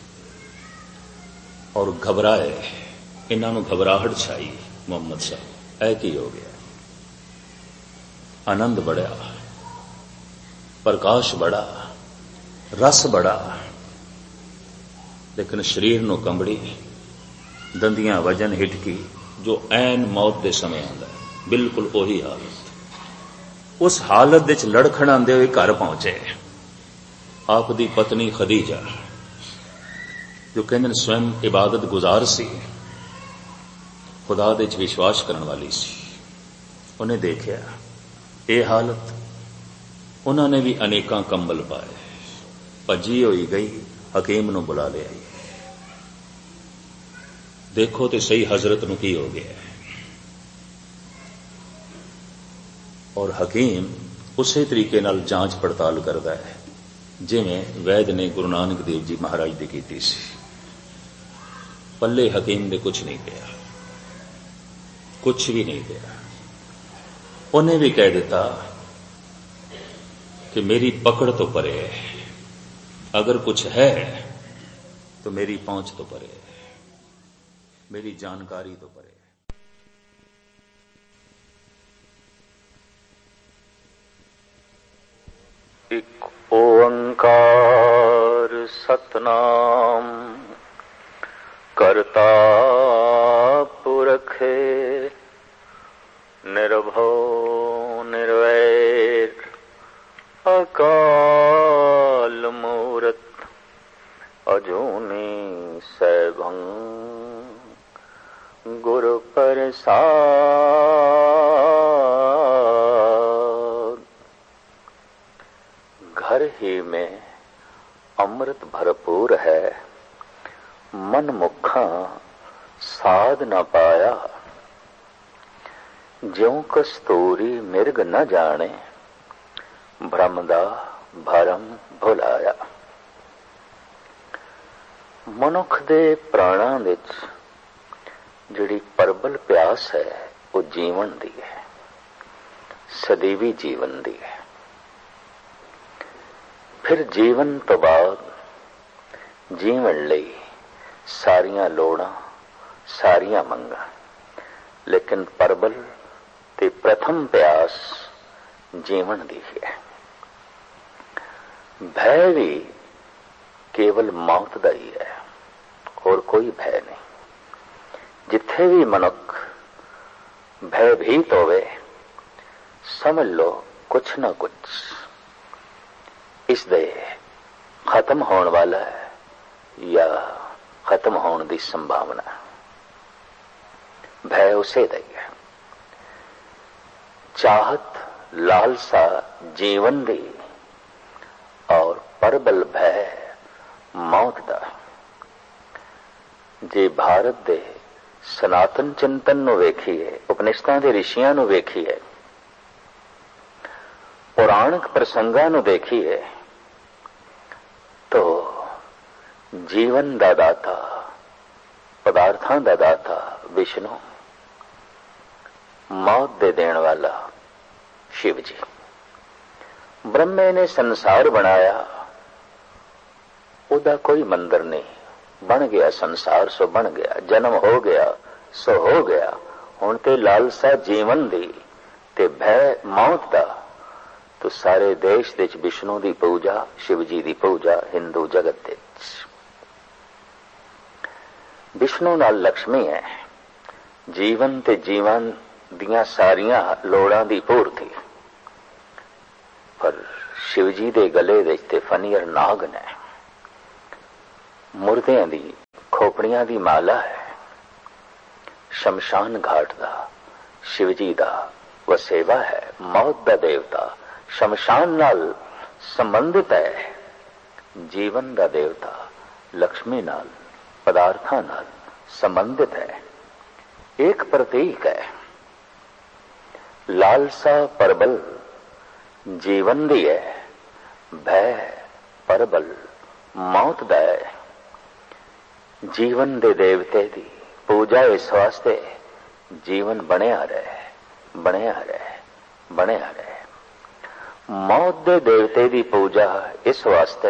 और घबराए, इन्हां नूं घबराहट छाई। मुहम्मद साहब ऐ की हो गया? आनंद बढ़िया, प्रकाश बड़ा, रस बड़ा, लेकिन शरीर नूं कंबड़ी, दंदियां वजन हिटकी, जो ऐन मौत के समय आंदा है, बिल्कुल उही हालत। उस हालत विच लड़खड़ आंदे हुए घर पहुंचे। आप दी पत्नी खदीजा, जो कहंदे स्वयं इबादत गुजार सी, खुदा दे च विश्वास करने वाली सी, उन्हें देखिया ये हालत। उन्होंने भी अनेकां कंबल पाए, भजी होई गई, हकीम नूं बुला लिया। देखो तो सही हजरत नूं की हो गया। और हकीम उसी तरीके नाल जांच पड़ताल करता है जिवें वैद ने गुरु नानक देव जी महाराज दी कीती सी। पल्ले हकीम दे कुछ नहीं पिया, कुछ भी नहीं पिया। उन्हें भी कह दिता कि मेरी पकड़ तो परे है, अगर कुछ है तो मेरी पहुंच तो परे है, मेरी जानकारी तो परे है। एक ओंकार सतनाम करता पुरख निर्भव निर्वैर अकाल मूरत अजूनी सैभं गुरु प्रसाद। घर ही में अमृत भरपूर है, मन मुखा साध न पाया। ज्यों कस्तूरी मिर्ग न जाने, भ्रम दा भरम भुलाया। मनुख दे प्राणां विच जिहड़ी प्रबल प्यास है वो जीवन दी है, सदैवी जीवन दी है। फिर जीवन तो बाद जीवन लई सारियां लोड़ां, सारियां मंगां, लेकिन प्रबल ते प्रथम प्यास जीवन दी है। भय भी केवल मौत दा ही है, और कोई भय नहीं। जिथे भी मनुख भयभीत होवे, समझ लो कुछ ना कुछ इस दे खत्म होने वाला है या खत्म होने की संभावना। भय उसे दा ही है। चाहत लालसा जीवन दी और प्रबल भय मौत दा। जे भारत दे सनातन चिंतन नूं वेखीए, उपनिषदां दे ऋषियां नूं वेखीए, पौराणिक प्रसंगां नूं देखीए, तो जीवन दा दाता, पदार्थां दा दाता विष्णु, मौत दे देण वाला शिव जी। ब्रह्मे ने संसार बनाया, उदा कोई मंदिर नहीं, बन गया संसार सो बन गया, जन्म हो गया सो हो गया। हुण ते लालसा जीवन दी ते भय मौत दा, तो सारे देश दे विष्णु दी पूजा, शिव जी दी पूजा हिंदू जगत दे विष्णु नाल लक्ष्मी है। जीवन ते जीवन दियां सारियां लोड़ां दी पूर्ति। पर शिव जी दे गले विच ते फनीर नाग ने, ਮੁਰਦਿਆਂ ਦੀ ਖੋਪੜੀਆਂ ਦੀ ਮਾਲਾ ਹੈ। ਸ਼ਮਸ਼ਾਨ ਘਾਟ ਦਾ शिव जी का वसेवा है। मौत का देवता शमशान नाल संबंधित है। जीवन का देवता लक्ष्मी नाल पदार्थां नाल संबंधित है। एक प्रतीक है। लालसा परबल जीवन दी है, भय परबल मौत दा है। जीवन दे देवते दी पूजा इस वास्ते जीवन बनिया रहे बनिया रहे बनिया रहे। मौत दे देवते की पूजा इस वास्ते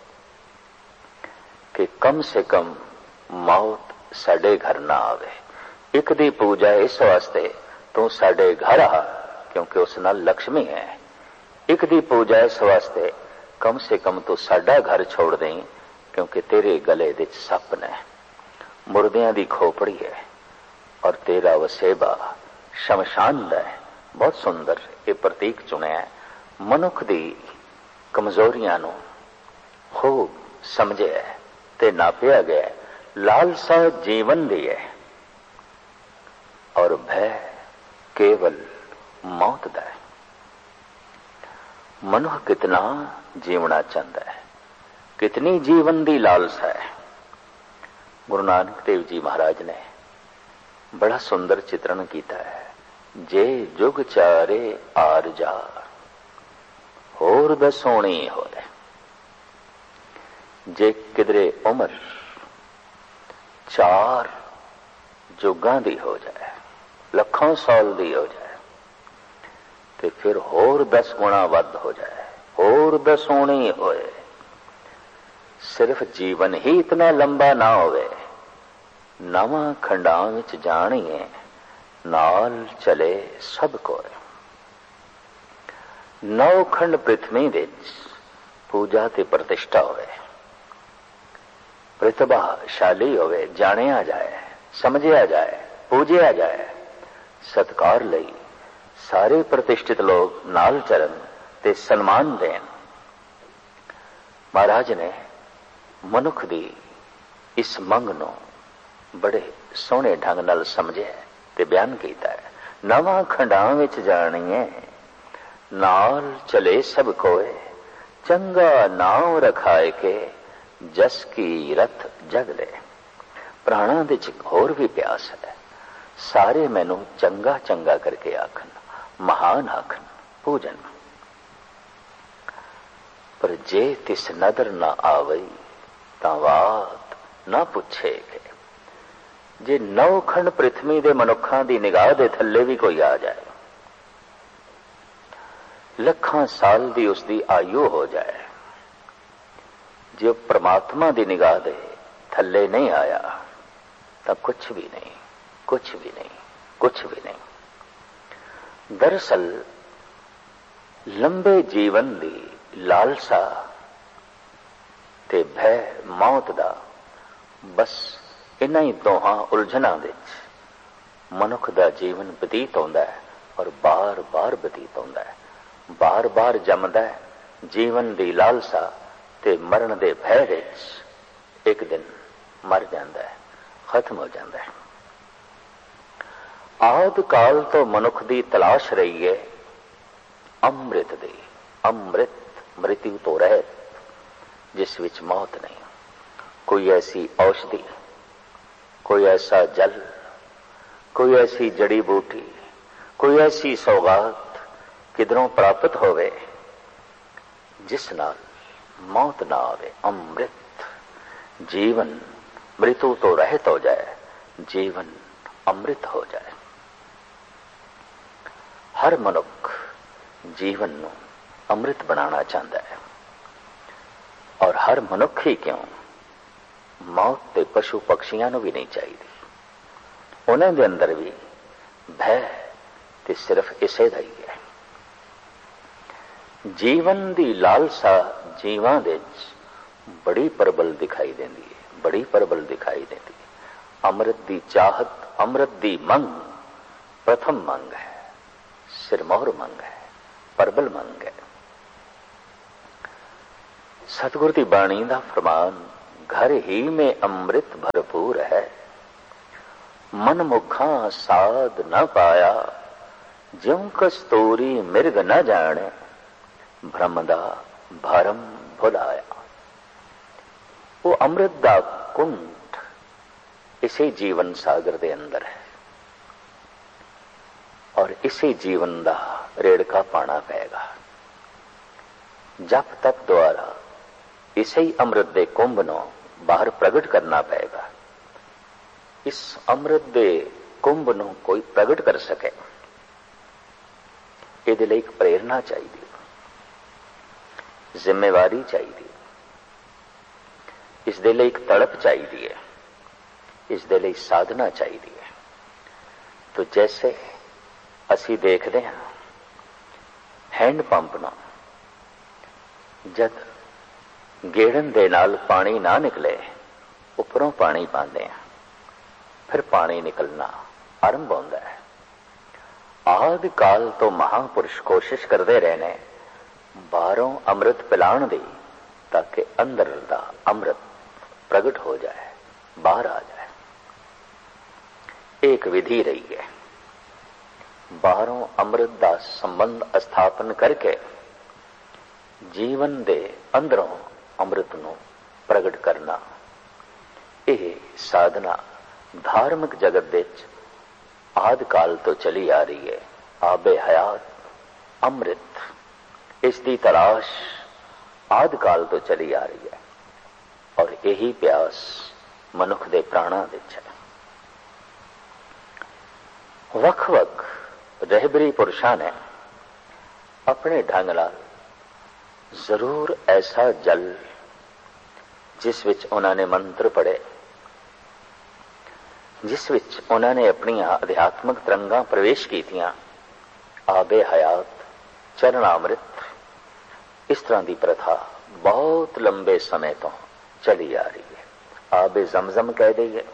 कि कम से कम मौत साडे घर ना आवे। एक दी पूजा इस वास्ते तू साडे घर आ, क्योंकि उस नाल लक्ष्मी है। एक दी पूजा इस वास्ते कम से कम तू साडा घर छोड़ दें, क्योंकि तेरे गले दे सप ने। मुर्दियां दी खोपड़ी है और तेरा वसेबा शमशान दा है। बहुत सुंदर ये प्रतीक चुनिया है। मनुख दी कमजोरियां नूं खूब समझिया ते नापिया गया। लालसा जीवन दी है और भय केवल मौत दा है। मनुख कितना जीवना चाहता है, कितनी जीवन दी लालसा है। गुरु नानक देव जी महाराज ने बड़ा सुंदर चित्रण किया है। जे जुग चारे आर जार होर दसोनी होए। जे किधरे उम्र चार जुगां दी हो जाए, लखों साल दी हो जाए, तो फिर होर दस गुणा वध हो जाए, होर दसोनी होए। सिर्फ जीवन ही इतना लंबा ना होवे, नवां खंडां विच जाणीए नाल चले सब कोई। नौ खंड पृथ्वी विच पूजा ते प्रतिष्ठा होवे, प्रतिभाशाली होवे, जानिया जाए, समझिया जाए, पूजिया जाए। सत्कार लई सारे प्रतिष्ठित लोग नाल चलन ते सन्मान देन। महाराज ने मनुख दी इस मंग नूं बड़े सोहने ढंग नाल समझे ते बयान कीता है। नवां खंडां विच जाणीए नाल चले सब कोए। चंगा नाम रखाए के जस की रथ जग ले। प्राणां दे च होर भी प्यास है। सारे मैनू चंगा चंगा करके आखन, महान आखन, पूजन। पर जे तिस नदर न आवई तां बात न पुछे के। जे नौ खंड पृथ्वी दे मनुखां दी निगाह दे थल्ले भी कोई आ जाए, लखां साल दी उसदी आयु हो जाए, जे परमात्मा दी निगाह दे थल्ले नहीं आया तो कुछ भी नहीं, कुछ भी नहीं, कुछ भी नहीं। दरअसल लंबे जीवन दी लालसा ते भय मौत दा बस इन्हां ही दोहां उलझनां विच मनुख दा जीवन बतीत होंदा है और बार बार बतीत होंदा है। बार बार जमदा है जीवन दी लालसा ते मरण दे भय विच एक दिन मर जांदा है, खत्म हो जांदा है। आद काल तो मनुख दी तलाश रही है अमृत दी। अमृत मृत्यु तो रहत, जिस विच मौत नहीं। कोई ऐसी औषधि, कोई ऐसा जल, कोई ऐसी जड़ी बूटी, कोई ऐसी सौगात किधरों प्राप्त होवे जिस नाल मौत ना आवे। अमृत जीवन मृत्यु तो रहत हो जाए, जीवन अमृत हो जाए। हर मनुख जीवन नूं अमृत बनाना चाहता है। और हर मनुख ही क्यों, मौत ते पशु पक्षियां नूं भी नहीं चाहिए। उन्हां दे अंदर भी भय ते सिर्फ इसे दा ही है। जीवन दी लालसा जीवां दे बड़ी प्रबल दिखाई देंदी है, बड़ी प्रबल दिखाई देती है। अमृत दी चाहत, अमृत दी मंग प्रथम मंग है, सिरमौर मंग है, प्रबल मंग है। सतगुर दी बाणी दा फरमान घर ही में अमृत भरपूर है, मन मुखा साध न पाया, ज्यों कस्तूरी मिर्ग न जाने, भ्रम दा भरम भुलाया। वो अमृत दा कुंठ इसी जीवन सागर दे अंदर है और इसी जीवन दा रेड़का पाना पेगा। जब तक द्वारा इसे ही अमृत दे कुंभ नो बाहर प्रगट करना पेगा। इस अमृत दे कुंभ नो कोई प्रगट कर सके, ਇਹਦੇ ਲਈ ਇੱਕ ਪ੍ਰੇਰਣਾ ਚਾਹੀਦੀ, ਜ਼ਿੰਮੇਵਾਰੀ ਚਾਹੀਦੀ, ਇਸ ਦੇ ਲਈ ਇੱਕ ਤੜਪ ਚਾਹੀਦੀ ਹੈ, ਇਸ ਦੇ ਲਈ ਸਾਧਨਾ ਚਾਹੀਦੀ ਹੈ। ਤੋ ਜੈਸੇ ਅਸੀਂ ਦੇਖਦੇ ਹਾਂ ਹੈਂਡ ਪੰਪ ਨੂੰ ਜਦ ਗੇੜਨ ਦੇ ਨਾਲ ਪਾਣੀ ਨਾ ਨਿਕਲੇ, ਉੱਪਰੋਂ ਪਾਣੀ ਪਾਉਂਦੇ ਹਾਂ, ਫਿਰ ਪਾਣੀ ਨਿਕਲਣਾ ਆਰੰਭ ਹੁੰਦਾ ਹੈ। ਆਦਿ ਕਾਲ ਤੋਂ ਮਹਾਂਪੁਰਸ਼ ਕੋਸ਼ਿਸ਼ ਕਰਦੇ ਰਹੇ ਨੇ ਬਾਹਰੋਂ ਅੰਮ੍ਰਿਤ ਪਿਲਾਉਣ ਦੀ, ਤਾਂ ਕਿ ਅੰਦਰ ਦਾ ਅੰਮ੍ਰਿਤ ਪ੍ਰਗਟ ਹੋ ਜਾਏ, ਬਾਹਰ ਆ ਜਾਏ। ਇੱਕ ਵਿਧੀ ਰਹੀ ਹੈ ਬਾਹਰੋਂ ਅੰਮ੍ਰਿਤ ਦਾ ਸੰਬੰਧ ਸਥਾਪਨ ਕਰਕੇ ਜੀਵਨ ਦੇ ਅੰਦਰੋਂ ਅੰਮ੍ਰਿਤ ਨੂੰ ਪ੍ਰਗਟ ਕਰਨਾ। ਇਹ ਸਾਧਨਾ ਧਾਰਮਿਕ ਜਗਤ ਵਿੱਚ ਆਦਿ ਕਾਲ ਤੋਂ ਚਲੀ ਆ ਰਹੀ ਹੈ। ਆਬੇ ਹਯਾਤ ਅੰਮ੍ਰਿਤ, ਇਸ ਦੀ ਤਲਾਸ਼ ਆਦਿ ਕਾਲ ਤੋਂ ਚਲੀ ਆ ਰਹੀ ਹੈ ਔਰ ਇਹੀ ਪਿਆਸ ਮਨੁੱਖ ਦੇ ਪ੍ਰਾਣਾਂ ਵਿੱਚ ਹੈ। ਵੱਖ-ਵੱਖ ਰਹਿਬਰੀ ਪੁਰਸ਼ਾਂ ਨੇ ਆਪਣੇ ਢੰਗ ਨਾਲ ਜ਼ਰੂਰ ਐਸਾ ਜਲ ਜਿਸ ਵਿੱਚ ਉਹਨਾਂ ਨੇ ਮੰਤਰ ਪੜ੍ਹੇ, ਜਿਸ ਵਿੱਚ ਉਹਨਾਂ ਨੇ ਆਪਣੀਆਂ ਅਧਿਆਤਮਕ ਤਰੰਗਾਂ ਪ੍ਰਵੇਸ਼ ਕੀਤੀਆਂ, ਆਬੇ ਹਯਾਤ, ਚਰਨਾਮ੍ਰਿਤ, ਇਸ ਤਰ੍ਹਾਂ ਦੀ ਪ੍ਰਥਾ ਬਹੁਤ ਲੰਬੇ ਸਮੇਂ ਤੋਂ ਚਲੀ ਆ ਰਹੀ ਹੈ। ਆਬੇ ਜ਼ਮਜ਼ਮ ਕਹਿ ਦਈਏ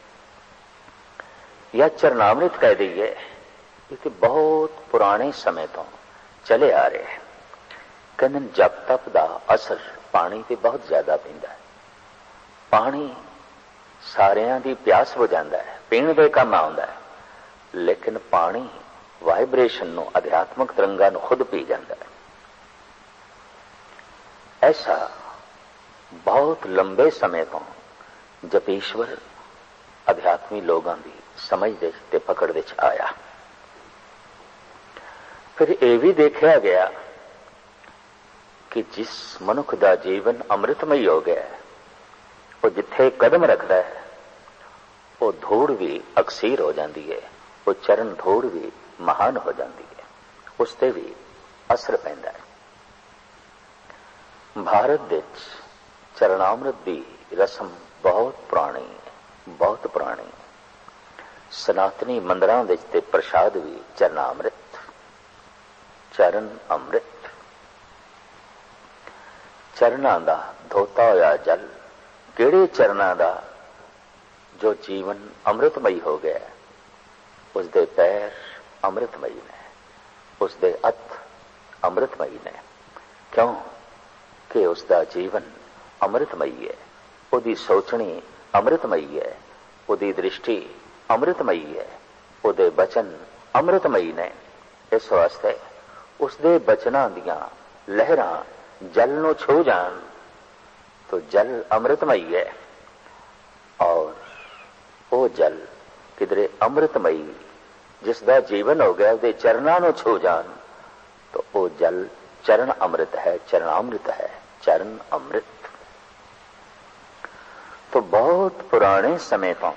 ਜਾਂ ਚਰਨਾਮ੍ਰਿਤ ਕਹਿ ਦਈਏ, ਇਹ ਤੇ ਬਹੁਤ ਪੁਰਾਣੇ ਸਮੇਂ ਤੋਂ ਚਲੇ ਆ ਰਹੇ ਹੈ। ਕਹਿੰਦੇ ਜਪ ਤਪ ਦਾ ਅਸਰ ਪਾਣੀ ਤੇ ਬਹੁਤ ਜ਼ਿਆਦਾ ਪੈਂਦਾ ਹੈ। ਪਾਣੀ ਸਾਰਿਆਂ ਦੀ ਪਿਆਸ ਬੁਝਾਉਂਦਾ ਹੈ, ਪੀਣ ਦੇ ਕੰਮ ਆਉਂਦਾ ਹੈ, ਲੇਕਿਨ ਪਾਣੀ ਵਾਈਬ੍ਰੇਸ਼ਨ ਨੂੰ, ਅਧਿਆਤਮਕ ਤਰੰਗਾਂ ਨੂੰ ਖੁਦ ਪੀ ਜਾਂਦਾ ਹੈ। ਐਸਾ ਬਹੁਤ ਲੰਬੇ ਸਮੇਂ ਤੋਂ ਜਪੀਸ਼ਵਰ ਅਧਿਆਤਮੀ ਲੋਕਾਂ ਦੀ ਸਮਝ ਦੇ ਤੇ ਪਕੜ ਵਿੱਚ ਆਇਆ। ਫਿਰ ਇਹ ਵੀ ਦੇਖਿਆ ਗਿਆ ਕਿ ਜਿਸ ਮਨੁੱਖ ਦਾ ਜੀਵਨ ਅੰਮ੍ਰਿਤਮਈ ਹੋ ਗਿਆ, ਉਹ ਜਿੱਥੇ ਕਦਮ ਰੱਖਦਾ ਹੈ ਉਹ ਧੂੜ ਵੀ ਅਕਸੀਰ ਹੋ ਜਾਂਦੀ ਹੈ, ਉਹ ਚਰਨ ਧੂੜ ਵੀ ਮਹਾਨ ਹੋ ਜਾਂਦੀ ਹੈ, ਉਸ ਤੇ ਵੀ ਅਸਰ ਪੈਂਦਾ ਹੈ। ਭਾਰਤ ਵਿੱਚ ਚਰਨਾਮ੍ਰਿਤ ਦੀ ਰਸਮ ਬਹੁਤ ਪੁਰਾਣੀ ਹੈ, ਬਹੁਤ ਪੁਰਾਣੀ। ਸਨਾਤਨੀ ਮੰਦਰਾਂ ਵਿੱਚ ਤੇ ਪ੍ਰਸ਼ਾਦ ਵੀ ਚਰਨਾਮ੍ਰਿਤ, ਚਰਨ ਅੰਮ੍ਰਿਤ। ਚਰਨਾਂ ਦਾ ਧੋਤਾ ਹੋਇਆ ਜਲ, ਕਿਹੜੇ ਚਰਨਾਂ ਦਾ? ਜੋ ਜੀਵਨ ਅੰਮ੍ਰਿਤਮਈ ਹੋ ਗਿਆ, ਉਸ ਦੇ ਪੈਰ ਅੰਮ੍ਰਿਤਮਈ ਨੇ, ਉਸ ਦੇ ਹੱਥ ਅੰਮ੍ਰਿਤਮਈ ਨੇ। ਕਿਉਂ? ਕਿ ਉਸ ਦਾ ਜੀਵਨ ਅੰਮ੍ਰਿਤਮਈ ਹੈ, ਉਹਦੀ ਸੋਚਣੀ ਅੰਮ੍ਰਿਤਮਈ ਹੈ, ਉਹਦੀ ਦ੍ਰਿਸ਼ਟੀ ਅੰਮ੍ਰਿਤਮਈ ਹੈ, ਉਹਦੇ ਬਚਨ ਅੰਮ੍ਰਿਤਮਈ ਨੇ। ਇਸ ਵਾਸਤੇ ਉਸ ਦੇ ਬਚਨਾਂ ਦੀਆਂ ਲਹਿਰਾਂ ਜਲ ਨੂੰ ਛੂ ਜਾਣ ਤਾਂ ਜਲ ਅੰਮ੍ਰਿਤਮਈ ਹੈ, ਔਰ ਉਹ ਜਲ ਕਿਧਰੇ ਅੰਮ੍ਰਿਤਮਈ ਜਿਸ ਦਾ ਜੀਵਨ ਹੋ ਗਿਆ ਉਹਦੇ ਚਰਨਾਂ ਨੂੰ ਛੂ ਜਾਣ ਤਾਂ ਉਹ ਜਲ ਚਰਨ ਅੰਮ੍ਰਿਤ ਹੈ, ਚਰਨਾਮ੍ਰਿਤ ਹੈ, ਚਰਨ ਅੰਮ੍ਰਿਤ। तो बहुत पुराने समय तो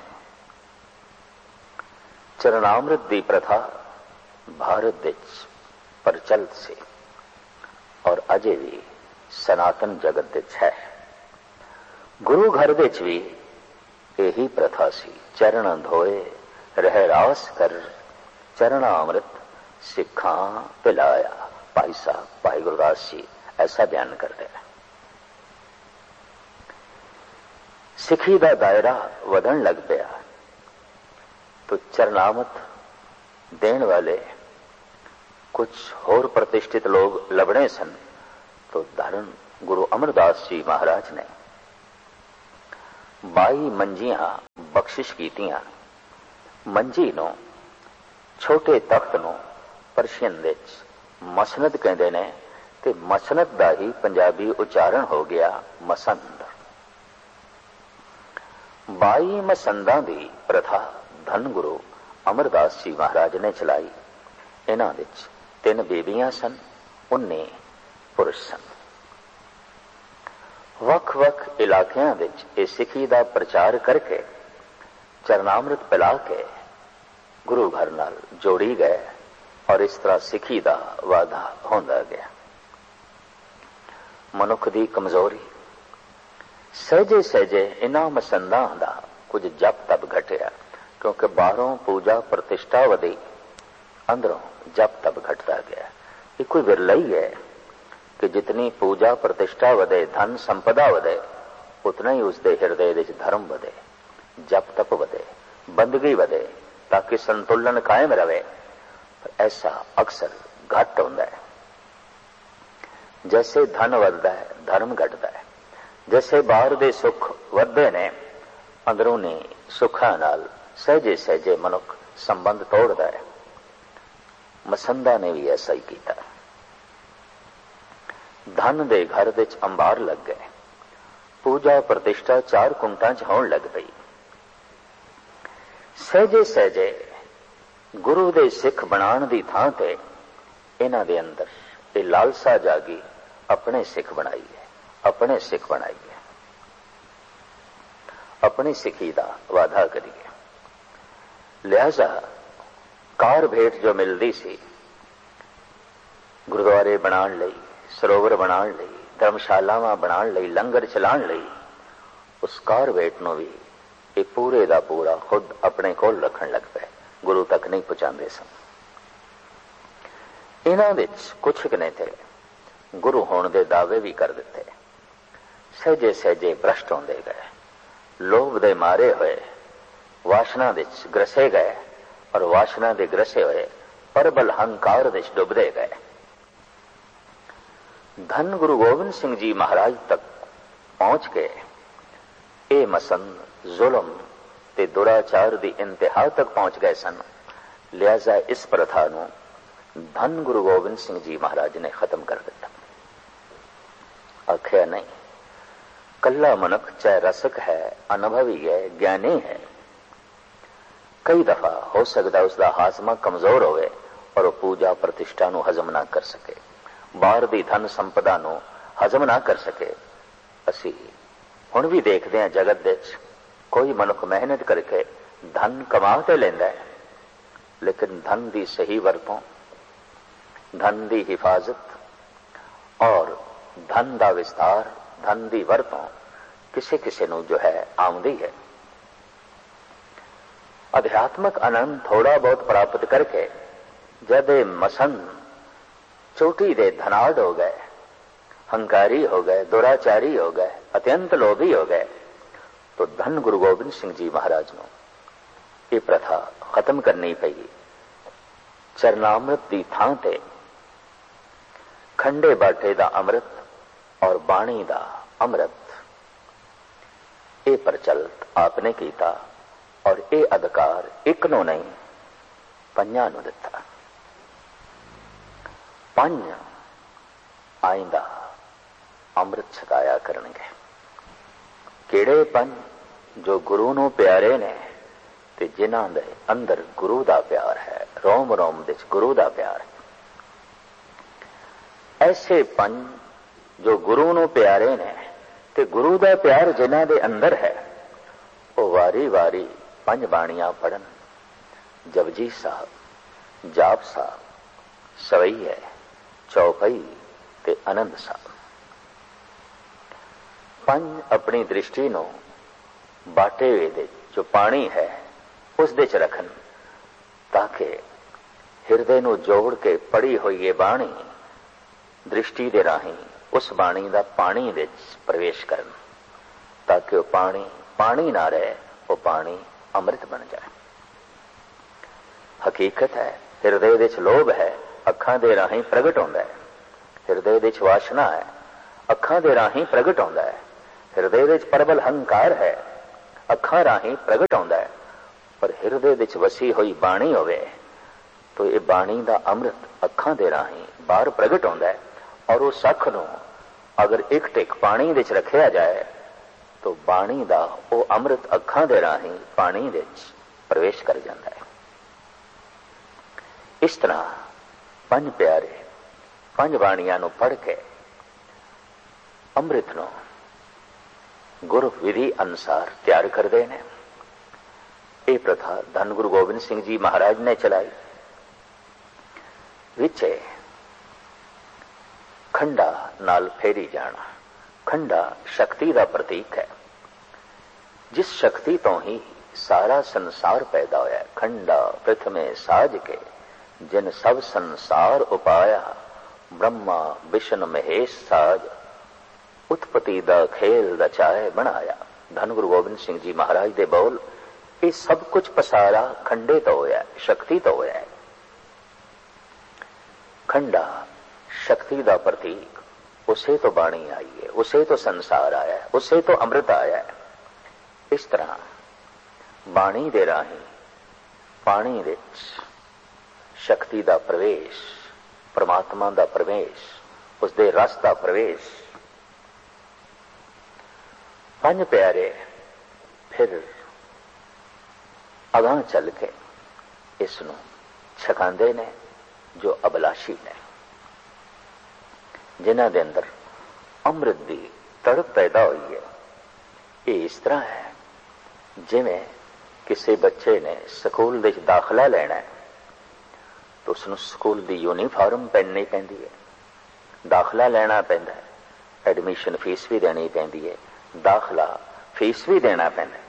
चरणामृत की प्रथा भारत विच प्रचलित सी और अजे भी सनातन जगत विच है। गुरु घर विच भी यही प्रथा सी। चरण धोए रह रास कर चरणामृत सिखा पिलाया। भाई साहब भाई गुरदास जी ऐसा बयान करते हैं। सिखी का दायरा वधन लग पाया तो चरणामृत देने वाले कुछ होर प्रतिष्ठित लोग लभने सन। तो धर्म गुरु अमरदास जी महाराज ने ਬਾਈ ਮੰਜੀਆਂ ਬਖਸ਼ਿਸ਼ ਕੀਤੀਆਂ। ਮੰਜੀ ਨੂੰ, ਛੋਟੇ ਤਖਤ ਨੂੰ ਪਰਸ਼ੀਅਨ ਵਿੱਚ ਮਸਨਦ ਕਹਿੰਦੇ ਨੇ, ਤੇ ਮਸਨਦ ਦਾ ਹੀ ਪੰਜਾਬੀ ਉਚਾਰਨ ਹੋ ਗਿਆ ਮਸੰਦ। ਬਾਈ ਮਸੰਦਾਂ ਦੀ ਪ੍ਰਥਾ ਧੰਨ ਗੁਰੂ ਅਮਰਦਾਸ ਜੀ ਮਹਾਰਾਜ ਨੇ ਚਲਾਈ। ਇਹਨਾਂ ਵਿੱਚ ਤਿੰਨ ਬੀਬੀਆਂ ਸਨ, ਉੱਨੀ ਪੁਰਸ਼ ਸਨ। ਵੱਖ-ਵੱਖ ਇਲਾਕਿਆਂ ਵਿੱਚ ਇਹ ਸਿੱਖੀ ਦਾ ਪ੍ਰਚਾਰ ਕਰਕੇ ਚਰਨਾਮ੍ਰਿਤ ਪਿਲਾ ਕੇ ਗੁਰੂ ਘਰ ਨਾਲ ਜੋੜੀ ਗਏ ਔਰ ਇਸ ਤਰ੍ਹਾਂ ਸਿੱਖੀ ਦਾ ਵਾਧਾ ਹੁੰਦਾ ਗਿਆ। ਮਨੁੱਖ ਦੀ ਕਮਜ਼ੋਰੀ, ਸਹਿਜੇ ਸਹਿਜੇ ਇਹਨਾਂ ਮਸੰਦਾਂ ਦਾ ਕੁਝ ਜਪ ਤਪ ਘਟਿਆ, ਕਿਉਂਕਿ ਬਾਹਰੋਂ ਪੂਜਾ ਪ੍ਰਤਿਸ਼ਠਾ ਵਧੀ, ਅੰਦਰੋਂ ਜਪ ਤਪ ਘਟਦਾ ਗਿਆ। ਇਹ ਕੋਈ ਵਿਰਲਾ ਹੀ ਹੈ ਕਿ ਜਿਤਨੀ ਪੂਜਾ ਪ੍ਰਤਿਸ਼ਠਾ ਵਧੇ, ਧਨ ਸੰਪਦਾ ਵਧੇ, ਉਤਨਾ ਹੀ ਉਸਦੇ ਹਿਰਦੇ ਵਿੱਚ ਧਰਮ ਵਧੇ, ਜਪ ਤਪ ਵਧੇ, ਬੰਦਗੀ ਵਧੇ, ताकि संतुलन कायम रहे। पर ऐसा अक्सर घट होता है। जैसे धन वधदा है, धर्म घटता है। जैसे बाहर दे सुख वधदे ने, अंदरूनी सुखा नाल सहजे सहजे मनुख संबंध तोड़ता है। मसंदा ने भी ऐसा ही किया। धन दे घर विच अंबार लग गए, पूजा प्रतिष्ठा चार कुंटां च होण लग पई। सहजे सहजे गुरु दे सिख बनाण दी थां ते इन्हां दे अंदर ये लालसा जागी, अपने सिख बनाइए, अपने सिख बनाइए, अपनी सिखी दा वादा करिए। लिहाजा कार भेंट जो मिलती सी, गुरुद्वारे बनाण लई, सरोवर बनाण लई, धर्मशालावां बनाण लई, लंगर चलाण लई, उस कार भेंट नूं भी ये पूरे दा पूरा खुद अपने कोल रखण लग पे, गुरु तक नहीं पहुंचाते सन। इन्हां विच कुछ ने थे गुरु होने दे दावे भी कर दिते। सहजे सहजे भ्रष्ट होंदे गए, लोभ दे मारे हुए वासना विच ग्रसे गए और वासना दे ग्रसे हुए परबल हंकार विच डुबदे गए। धन गुरु गोबिंद सिंह जी महाराज तक पहुंच के ये मसंद जुल्म ते दुराचार दी इंतहा तक पहुंच गए सन। लिहाजा इस प्रथा नूं धन गुरु गोबिंद सिंह जी महाराज ने खत्म कर दिता। आख्या नहीं, कल्ला मनुख चाहे रसक है, अनुभवी है, ज्ञानी है, कई दफा हो सकता उसका हाजमा कमजोर होवे और वो पूजा प्रतिष्ठा नूं हजम ना कर सके, बाहर दी धन संपदा नूं हजम ना कर सके। असी हुण भी देखते हैं जगत विच कोई मनुख मेहनत करके धन कमा ते लैंदा है, लेकिन धन की सही वरतों, धन की हिफाजत और धन का विस्तार, धन की वरतों किसी किसी नूं जो है आमदी है। अध्यात्मक आनंद थोड़ा बहुत प्राप्त करके जब मसंद चोटी दे धनाढ़ हो गए, हंकारी हो गए, दुराचारी हो गए, अत्यंत लोभी हो गए, तो धन गुरु गोबिंद सिंह जी महाराज ने ये प्रथा खत्म करनी पई। चरनामृत की थां ते खंडे बाटे दा अमृत और बाणी दा अमृत ये प्रचलित आपने कीता और ये अधिकार एक नूं नहीं पंजां नूं दिता। पंज आइंदा अमृत छकाया करनगे। किहड़े पंज? जो गुरु नूं प्यारे ने ते जिन्हां दे अंदर गुरु दा प्यार है, रोम रोम विच गुरु दा प्यार है। ऐसे पंज जो गुरु नूं प्यारे ने ते गुरु दा प्यार जिन्हां दे अंदर है, वो वारी वारी पंज बाणियां पढ़न। जपजी साहब, जाप साहब, सवैया, चौपई ते आनंद साहब। पंज अपनी दृष्टि नूं बाटे दे जो पानी है उस दे च रखन, ताकि हिरदे नूं जोड़ के पढ़ी हुई ये बाणी दृष्टि दे राही उस बाणी दा पानी विच प्रवेश करन, ताकि वो पानी पानी ना रहे, वो पानी अमृत बन जाए। हकीकत है हिरदे विच लोभ है, अखां दे राही प्रगट होंदा है। हिरदे विच वासना है, अखां दे राही प्रगट होंदा है। हिरदे विच प्रबल हंकार है, ਅੱਖਾਂ ਰਾਹੀਂ ਪ੍ਰਗਟ ਹੁੰਦਾ ਹੈ, ਪਰ ਹਿਰਦੇ ਵਿੱਚ ਵਸੀ ਹੋਈ ਬਾਣੀ ਹੋਵੇ ਤਾਂ ਇਹ ਬਾਣੀ ਦਾ ਅੰਮ੍ਰਿਤ ਅੱਖਾਂ ਦੇ ਰਾਹੀਂ ਬਾਹਰ ਪ੍ਰਗਟ ਹੁੰਦਾ ਹੈ। ਔਰ ਉਸ ਅੱਖ ਨੂੰ ਅਗਰ ਇੱਕ ਟਿਕ ਪਾਣੀ ਵਿੱਚ ਰੱਖਿਆ ਜਾਏ ਤਾਂ ਬਾਣੀ ਦਾ ਉਹ ਅੰਮ੍ਰਿਤ ਅੱਖਾਂ ਦੇ ਰਾਹੀਂ ਪਾਣੀ ਵਿੱਚ ਪ੍ਰਵੇਸ਼ ਕਰ ਜਾਂਦਾ ਹੈ। ਇਸ ਤਰ੍ਹਾਂ ਪੰਜ ਪਿਆਰੇ ਪੰਜ ਬਾਣੀਆਂ ਨੂੰ ਪੜ੍ਹ ਕੇ ਅੰਮ੍ਰਿਤ ਨੂੰ ਗੁਰੂ ਵਿਧੀ ਅਨੁਸਾਰ ਤਿਆਰ ਕਰਦੇ ਨੇ। ਇਹ ਪ੍ਰਥਾ ਧੰਨ ਗੁਰੂ ਗੋਬਿੰਦ ਸਿੰਘ ਜੀ ਮਹਾਰਾਜ ਨੇ ਚਲਾਈ। ਵਿਚੇ ਖੰਡਾ ਨਾਲ ਫੇਰੀ ਜਾਣਾ। ਖੰਡਾ ਸ਼ਕਤੀ ਦਾ ਪ੍ਰਤੀਕ ਹੈ, ਜਿਸ ਸ਼ਕਤੀ ਤੋਂ ਹੀ ਸਾਰਾ ਸੰਸਾਰ ਪੈਦਾ ਹੋਇਆ। ਖੰਡਾ ਪ੍ਰਥਮੇ ਸਾਜ ਕੇ ਜਿਨ ਸਭ ਸੰਸਾਰ ਉਪਾਇਆ, ਬ੍ਰਹਮਾ ਵਿਸ਼ਨ ਮਹੇਸ਼ ਸਾਜ, ਉਤਪਤੀ ਦਾ ਖੇਲ ਰਚਾਏ ਬਣਾਇਆ। ਧੰਨ ਗੁਰੂ ਗੋਬਿੰਦ ਸਿੰਘ ਜੀ ਮਹਾਰਾਜ ਦੇ ਬੋਲ, ਇਹ ਸਭ ਕੁਝ ਪਸਾਰਾ ਖੰਡੇ ਤੋਂ ਹੋਇਆ, ਸ਼ਕਤੀ ਤੋਂ ਹੋਇਆ। ਖੰਡਾ ਸ਼ਕਤੀ ਦਾ ਪ੍ਰਤੀਕ, ਉਸੇ ਤੋਂ ਬਾਣੀ ਆਈ ਹੈ, ਉਸੇ ਤੋਂ ਸੰਸਾਰ ਆਇਆ ਹੈ, ਉਸੇ ਤੋਂ ਅੰਮ੍ਰਿਤ ਆਇਆ ਹੈ। ਇਸ ਤਰ੍ਹਾਂ ਬਾਣੀ ਦੇ ਰਾਹੀਂ ਪਾਣੀ ਵਿੱਚ ਸ਼ਕਤੀ ਦਾ ਪ੍ਰਵੇਸ਼, ਪਰਮਾਤਮਾ ਦਾ ਪ੍ਰਵੇਸ਼, ਉਸਦੇ ਰਸ ਦਾ ਪ੍ਰਵੇਸ਼। ਪੰਜ ਪਿਆਰੇ ਫਿਰ ਅਗਾਂਹ ਚੱਲ ਕੇ ਇਸ ਨੂੰ ਛਕਾਉਂਦੇ ਨੇ ਜੋ ਅਬਲਾਸ਼ੀ ਨੇ, ਜਿਨ੍ਹਾਂ ਦੇ ਅੰਦਰ ਅੰਮ੍ਰਿਤ ਦੀ ਤੜਪ ਪੈਦਾ ਹੋਈ ਹੈ। ਇਹ ਇਸ ਤਰ੍ਹਾਂ ਹੈ ਜਿਵੇਂ ਕਿਸੇ ਬੱਚੇ ਨੇ ਸਕੂਲ ਵਿੱਚ ਦਾਖਲਾ ਲੈਣਾ ਹੈ ਤਾਂ ਉਸਨੂੰ ਸਕੂਲ ਦੀ ਯੂਨੀਫਾਰਮ ਪਹਿਨਣੀ ਪੈਂਦੀ ਹੈ, ਦਾਖਲਾ ਲੈਣਾ ਪੈਂਦਾ ਹੈ, ਐਡਮਿਸ਼ਨ ਫੀਸ ਵੀ ਦੇਣੀ ਪੈਂਦੀ ਹੈ, ਦਾਖਲਾ ਫੀਸ ਵੀ ਦੇਣਾ ਪੈਂਦਾ।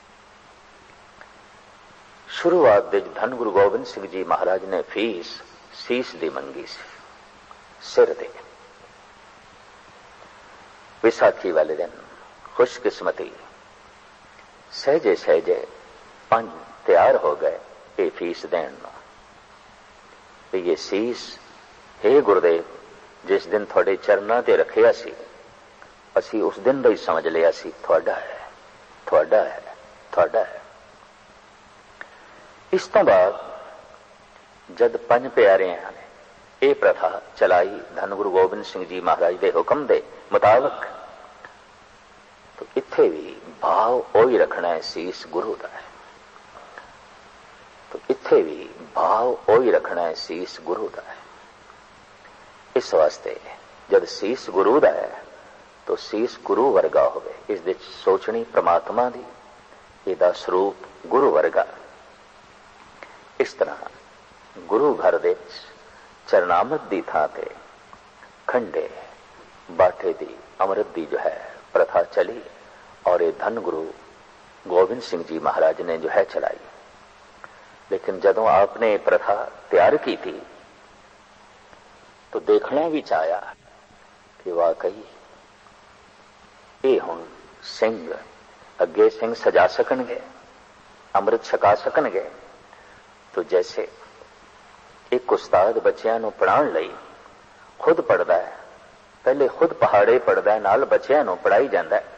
ਸ਼ੁਰੂਆਤ ਵਿੱਚ ਧੰਨ ਗੁਰੂ ਗੋਬਿੰਦ ਸਿੰਘ ਜੀ ਮਹਾਰਾਜ ਨੇ ਫੀਸ ਸੀਸ ਦੀ ਮੰਗੀ ਸੀ, ਸਿਰ ਦੇ। ਵਿਸਾਖੀ ਵਾਲੇ ਦਿਨ ਖੁਸ਼ਕਿਸਮਤੀ ਸਹਿਜੇ ਸਹਿਜੇ ਪੰਜ ਤਿਆਰ ਹੋ ਗਏ ਇਹ ਫੀਸ ਦੇਣ ਨੂੰ। ਤੇ ਇਹ ਸੀਸ, ਹੇ ਗੁਰਦੇਵ, ਜਿਸ ਦਿਨ ਤੁਹਾਡੇ ਚਰਨਾਂ ਤੇ ਰੱਖਿਆ ਸੀ, ਅਸੀਂ ਉਸ ਦਿਨ ਦਾ ਹੀ ਸਮਝ ਲਿਆ ਸੀ ਤੁਹਾਡਾ ਹੈ, ਤੁਹਾਡਾ ਹੈ, ਤੁਹਾਡਾ ਹੈ। ਇਸ ਤੋਂ ਬਾਅਦ ਜਦ ਪੰਜ ਪਿਆਰਿਆਂ ਨੇ ਇਹ ਪ੍ਰਥਾ ਚਲਾਈ ਧੰਨ ਗੁਰੂ ਗੋਬਿੰਦ ਸਿੰਘ ਜੀ ਮਹਾਰਾਜ ਦੇ ਹੁਕਮ ਦੇ ਮੁਤਾਬਕ, ਤਾਂ ਇੱਥੇ ਵੀ ਭਾਵ ਉਹੀ ਰੱਖਣਾ ਹੈ, ਸੀਸ ਗੁਰੂ ਦਾ ਹੈ। ਤਾਂ ਇੱਥੇ ਵੀ ਭਾਵ ਉਹੀ ਰੱਖਣਾ ਹੈ, ਸੀਸ ਗੁਰੂ ਦਾ ਹੈ। ਇਸ ਵਾਸਤੇ ਜਦ ਸੀਸ ਗੁਰੂ ਦਾ ਹੈ ਤਾਂ ਸੀਸ ਗੁਰੂ ਵਰਗਾ ਹੋਵੇ, ਇਸ ਵਿੱਚ ਸੋਚਣੀ ਪ੍ਰਮਾਤਮਾ ਦੀ, ਇਹਦਾ ਸਰੂਪ ਗੁਰੂ ਵਰਗਾ। ਇਸ ਤਰ੍ਹਾਂ ਗੁਰੂ ਘਰ ਵਿੱਚ ਚਰਨਾਮਤ ਦੀ ਥਾਂ ਤੇ ਖੰਡੇ ਬਾਟੇ ਦੀ ਅੰਮ੍ਰਿਤ ਦੀ ਜੋ ਹੈ ਪ੍ਰਥਾ ਚਲੀ, ਔਰ ਇਹ ਧੰਨ ਗੁਰੂ ਗੋਬਿੰਦ ਸਿੰਘ ਜੀ ਮਹਾਰਾਜ ਨੇ ਜੋ ਹੈ ਚਲਾਈ। ਲੇਕਿਨ ਜਦੋਂ ਆਪਨੇ ਪ੍ਰਥਾ ਤਿਆਰ की थी तो देखना भी चाया कि वाकई ਇਹ ਹੁਣ ਸਿੰਘ ਅੱਗੇ ਸਿੰਘ ਸਜਾ ਸਕਣਗੇ, ਅੰਮ੍ਰਿਤ ਛਕਾ ਸਕਣਗੇ। तो जैसे एक उस्ताद ਬੱਚਿਆਂ ਨੂੰ ਪੜ੍ਹਾਉਣ ਲਈ ਖੁਦ ਪੜ੍ਹਦਾ ਹੈ, ਪਹਿਲੇ ਖੁਦ ਪਹਾੜੇ ਪੜ੍ਹਦਾ ਹੈ, ਨਾਲ ਬੱਚਿਆਂ ਨੂੰ ਪੜ੍ਹਾਈ ਜਾਂਦਾ ਹੈ।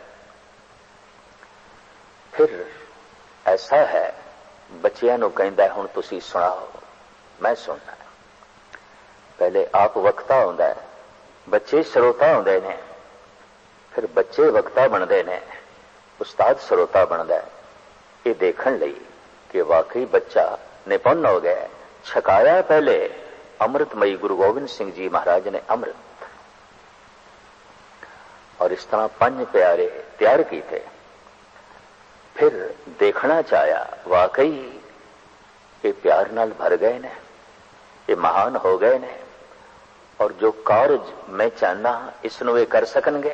ਫਿਰ ਐਸਾ ਹੈ ਬੱਚਿਆਂ ਨੂੰ ਕਹਿੰਦਾ ਹੁਣ ਤੁਸੀਂ ਸੁਣਾਓ, ਮੈਂ ਸੁਣਨਾ। ਪਹਿਲੇ ਆਪ ਵਕਤਾ ਹੁੰਦਾ ਹੈ, ਬੱਚੇ ਸਰੋਤਾ ਹੁੰਦੇ ਨੇ, ਫਿਰ ਬੱਚੇ ਵਕਤਾ ਬਣਦੇ ਨੇ, ਉਸਤਾਦ ਸਰੋਤਾ ਬਣਦਾ ਹੈ। ਇਹ ਦੇਖਣ ਲਈ ਕਿ ਵਾਕਈ ਬੱਚਾ ਨਿਪੁੰਨ ਹੋ ਗਿਆ, ਛਕਾਇਆ ਪਹਿਲੇ ਅੰਮ੍ਰਿਤਮਈ ਗੁਰੂ ਗੋਬਿੰਦ ਸਿੰਘ ਜੀ ਮਹਾਰਾਜ ਨੇ ਅੰਮ੍ਰਿਤ। और इस तरह पंज प्यारे तैयार किए। फिर देखना चाहा वाकई ये प्यार नाल भर गए ने, ये महान हो गए ने, और जो कार्य मैं चाहना इसनू ये कर सकणगे।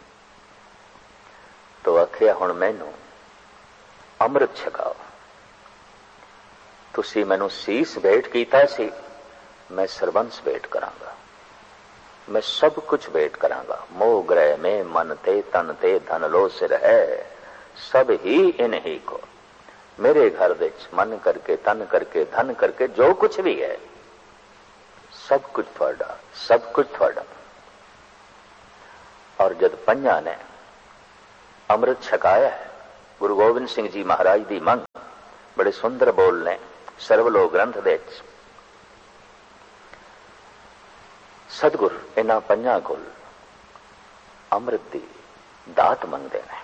तो आखिया हुण मैनू अमृत छकाओ, तुसी मैनू सीस भेंट कीता सी, मैं सरबंस भेंट करांगा, मैं सब कुछ भेंट करांगा। मोह ग्रह में मन ते तन ते धन लो सिर है, सब ही इन ही को। मेरे घर विच मन करके तन करके धन करके जो कुछ भी है सब कुछ थोड़ा, सब कुछ थोड़ा। और जब पंजा ने अमृत छकाया है गुरु गोबिंद सिंह जी महाराज की मंग बड़े सुंदर बोल ने सर्वलोक ग्रंथ दे सतगुर इन्हां पंजां कोल अमृत की दात मंगते हैं।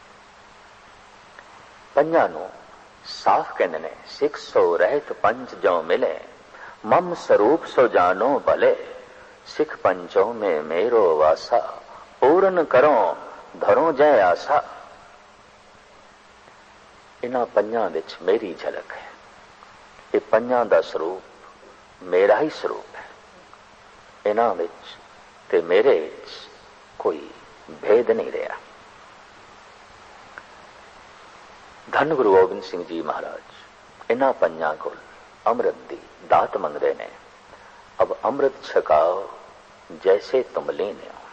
पंजां नूं साफ कहते ने सिख सो रहत पंच जो मिले मम स्वरूप सो जानो भले सिख पंचों में मेरो वासा पूर्ण करो धरो जय आसा। इन्हां पंजां विच मेरी झलक है। ये पंजां दा स्वरूप मेरा ही स्वरूप है। इन्हां विच ते मेरे विच कोई भेद नहीं रहा। धन गुरु गोबिंद सिंह जी महाराज इन्हां पंजां कोल अमृत दी दात मंगदे ने। अब अमृत छकाओ जैसे तुम लीने हो।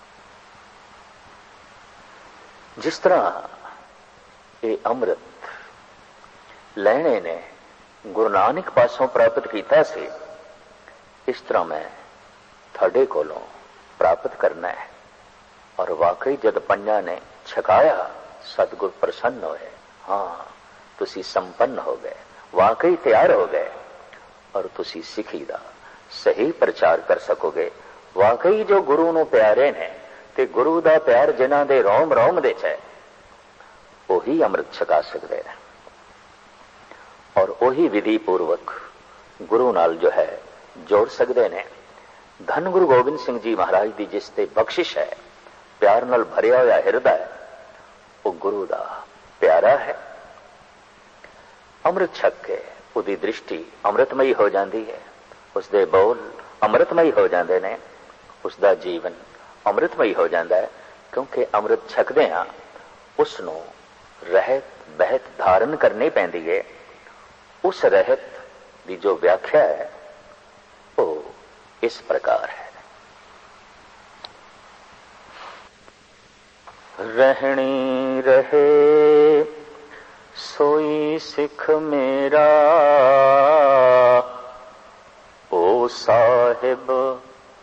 जिस तरह ये अमृत लैने ने गुरु नानक पासों प्राप्त किया से, इस तरह मैं थोड़े कोलों प्राप्त करना है। और वाकई जद पंजा ने छकाया सतगुर प्रसन्न होए। हाँ तुसी संपन्न हो गए, वाकई तैयार हो गए और तुसी सिखी दा सही प्रचार कर सकोगे। वाकई जो गुरु नूं प्यारे ने ते गुरु दा प्यार जिन्हां दे रोम रोम दे च है वही अमृत छका सकते हैं और वही विधि पूर्वक गुरु नाल जो है जोड़ सकते हैं। धन गुरु गोबिंद सिंह जी महाराज की जिस ते बख्शिश है, प्यार नाल भरिया होया हिरदा वो गुरु दा प्यारा है। अमृत छक के उसकी दृष्टि अमृतमयी हो जाती है, उसके बोल अमृतमयी हो जाते हैं, उसका जीवन अमृतमयी हो जाता है। क्योंकि अमृत छकदे हाँ उसनों रहत बहत धारण करनी पैंदी है। उस रहत की जो व्याख्या है वो इस प्रकार है। रहनी रहे सोई सिख मेरा ओ साहिब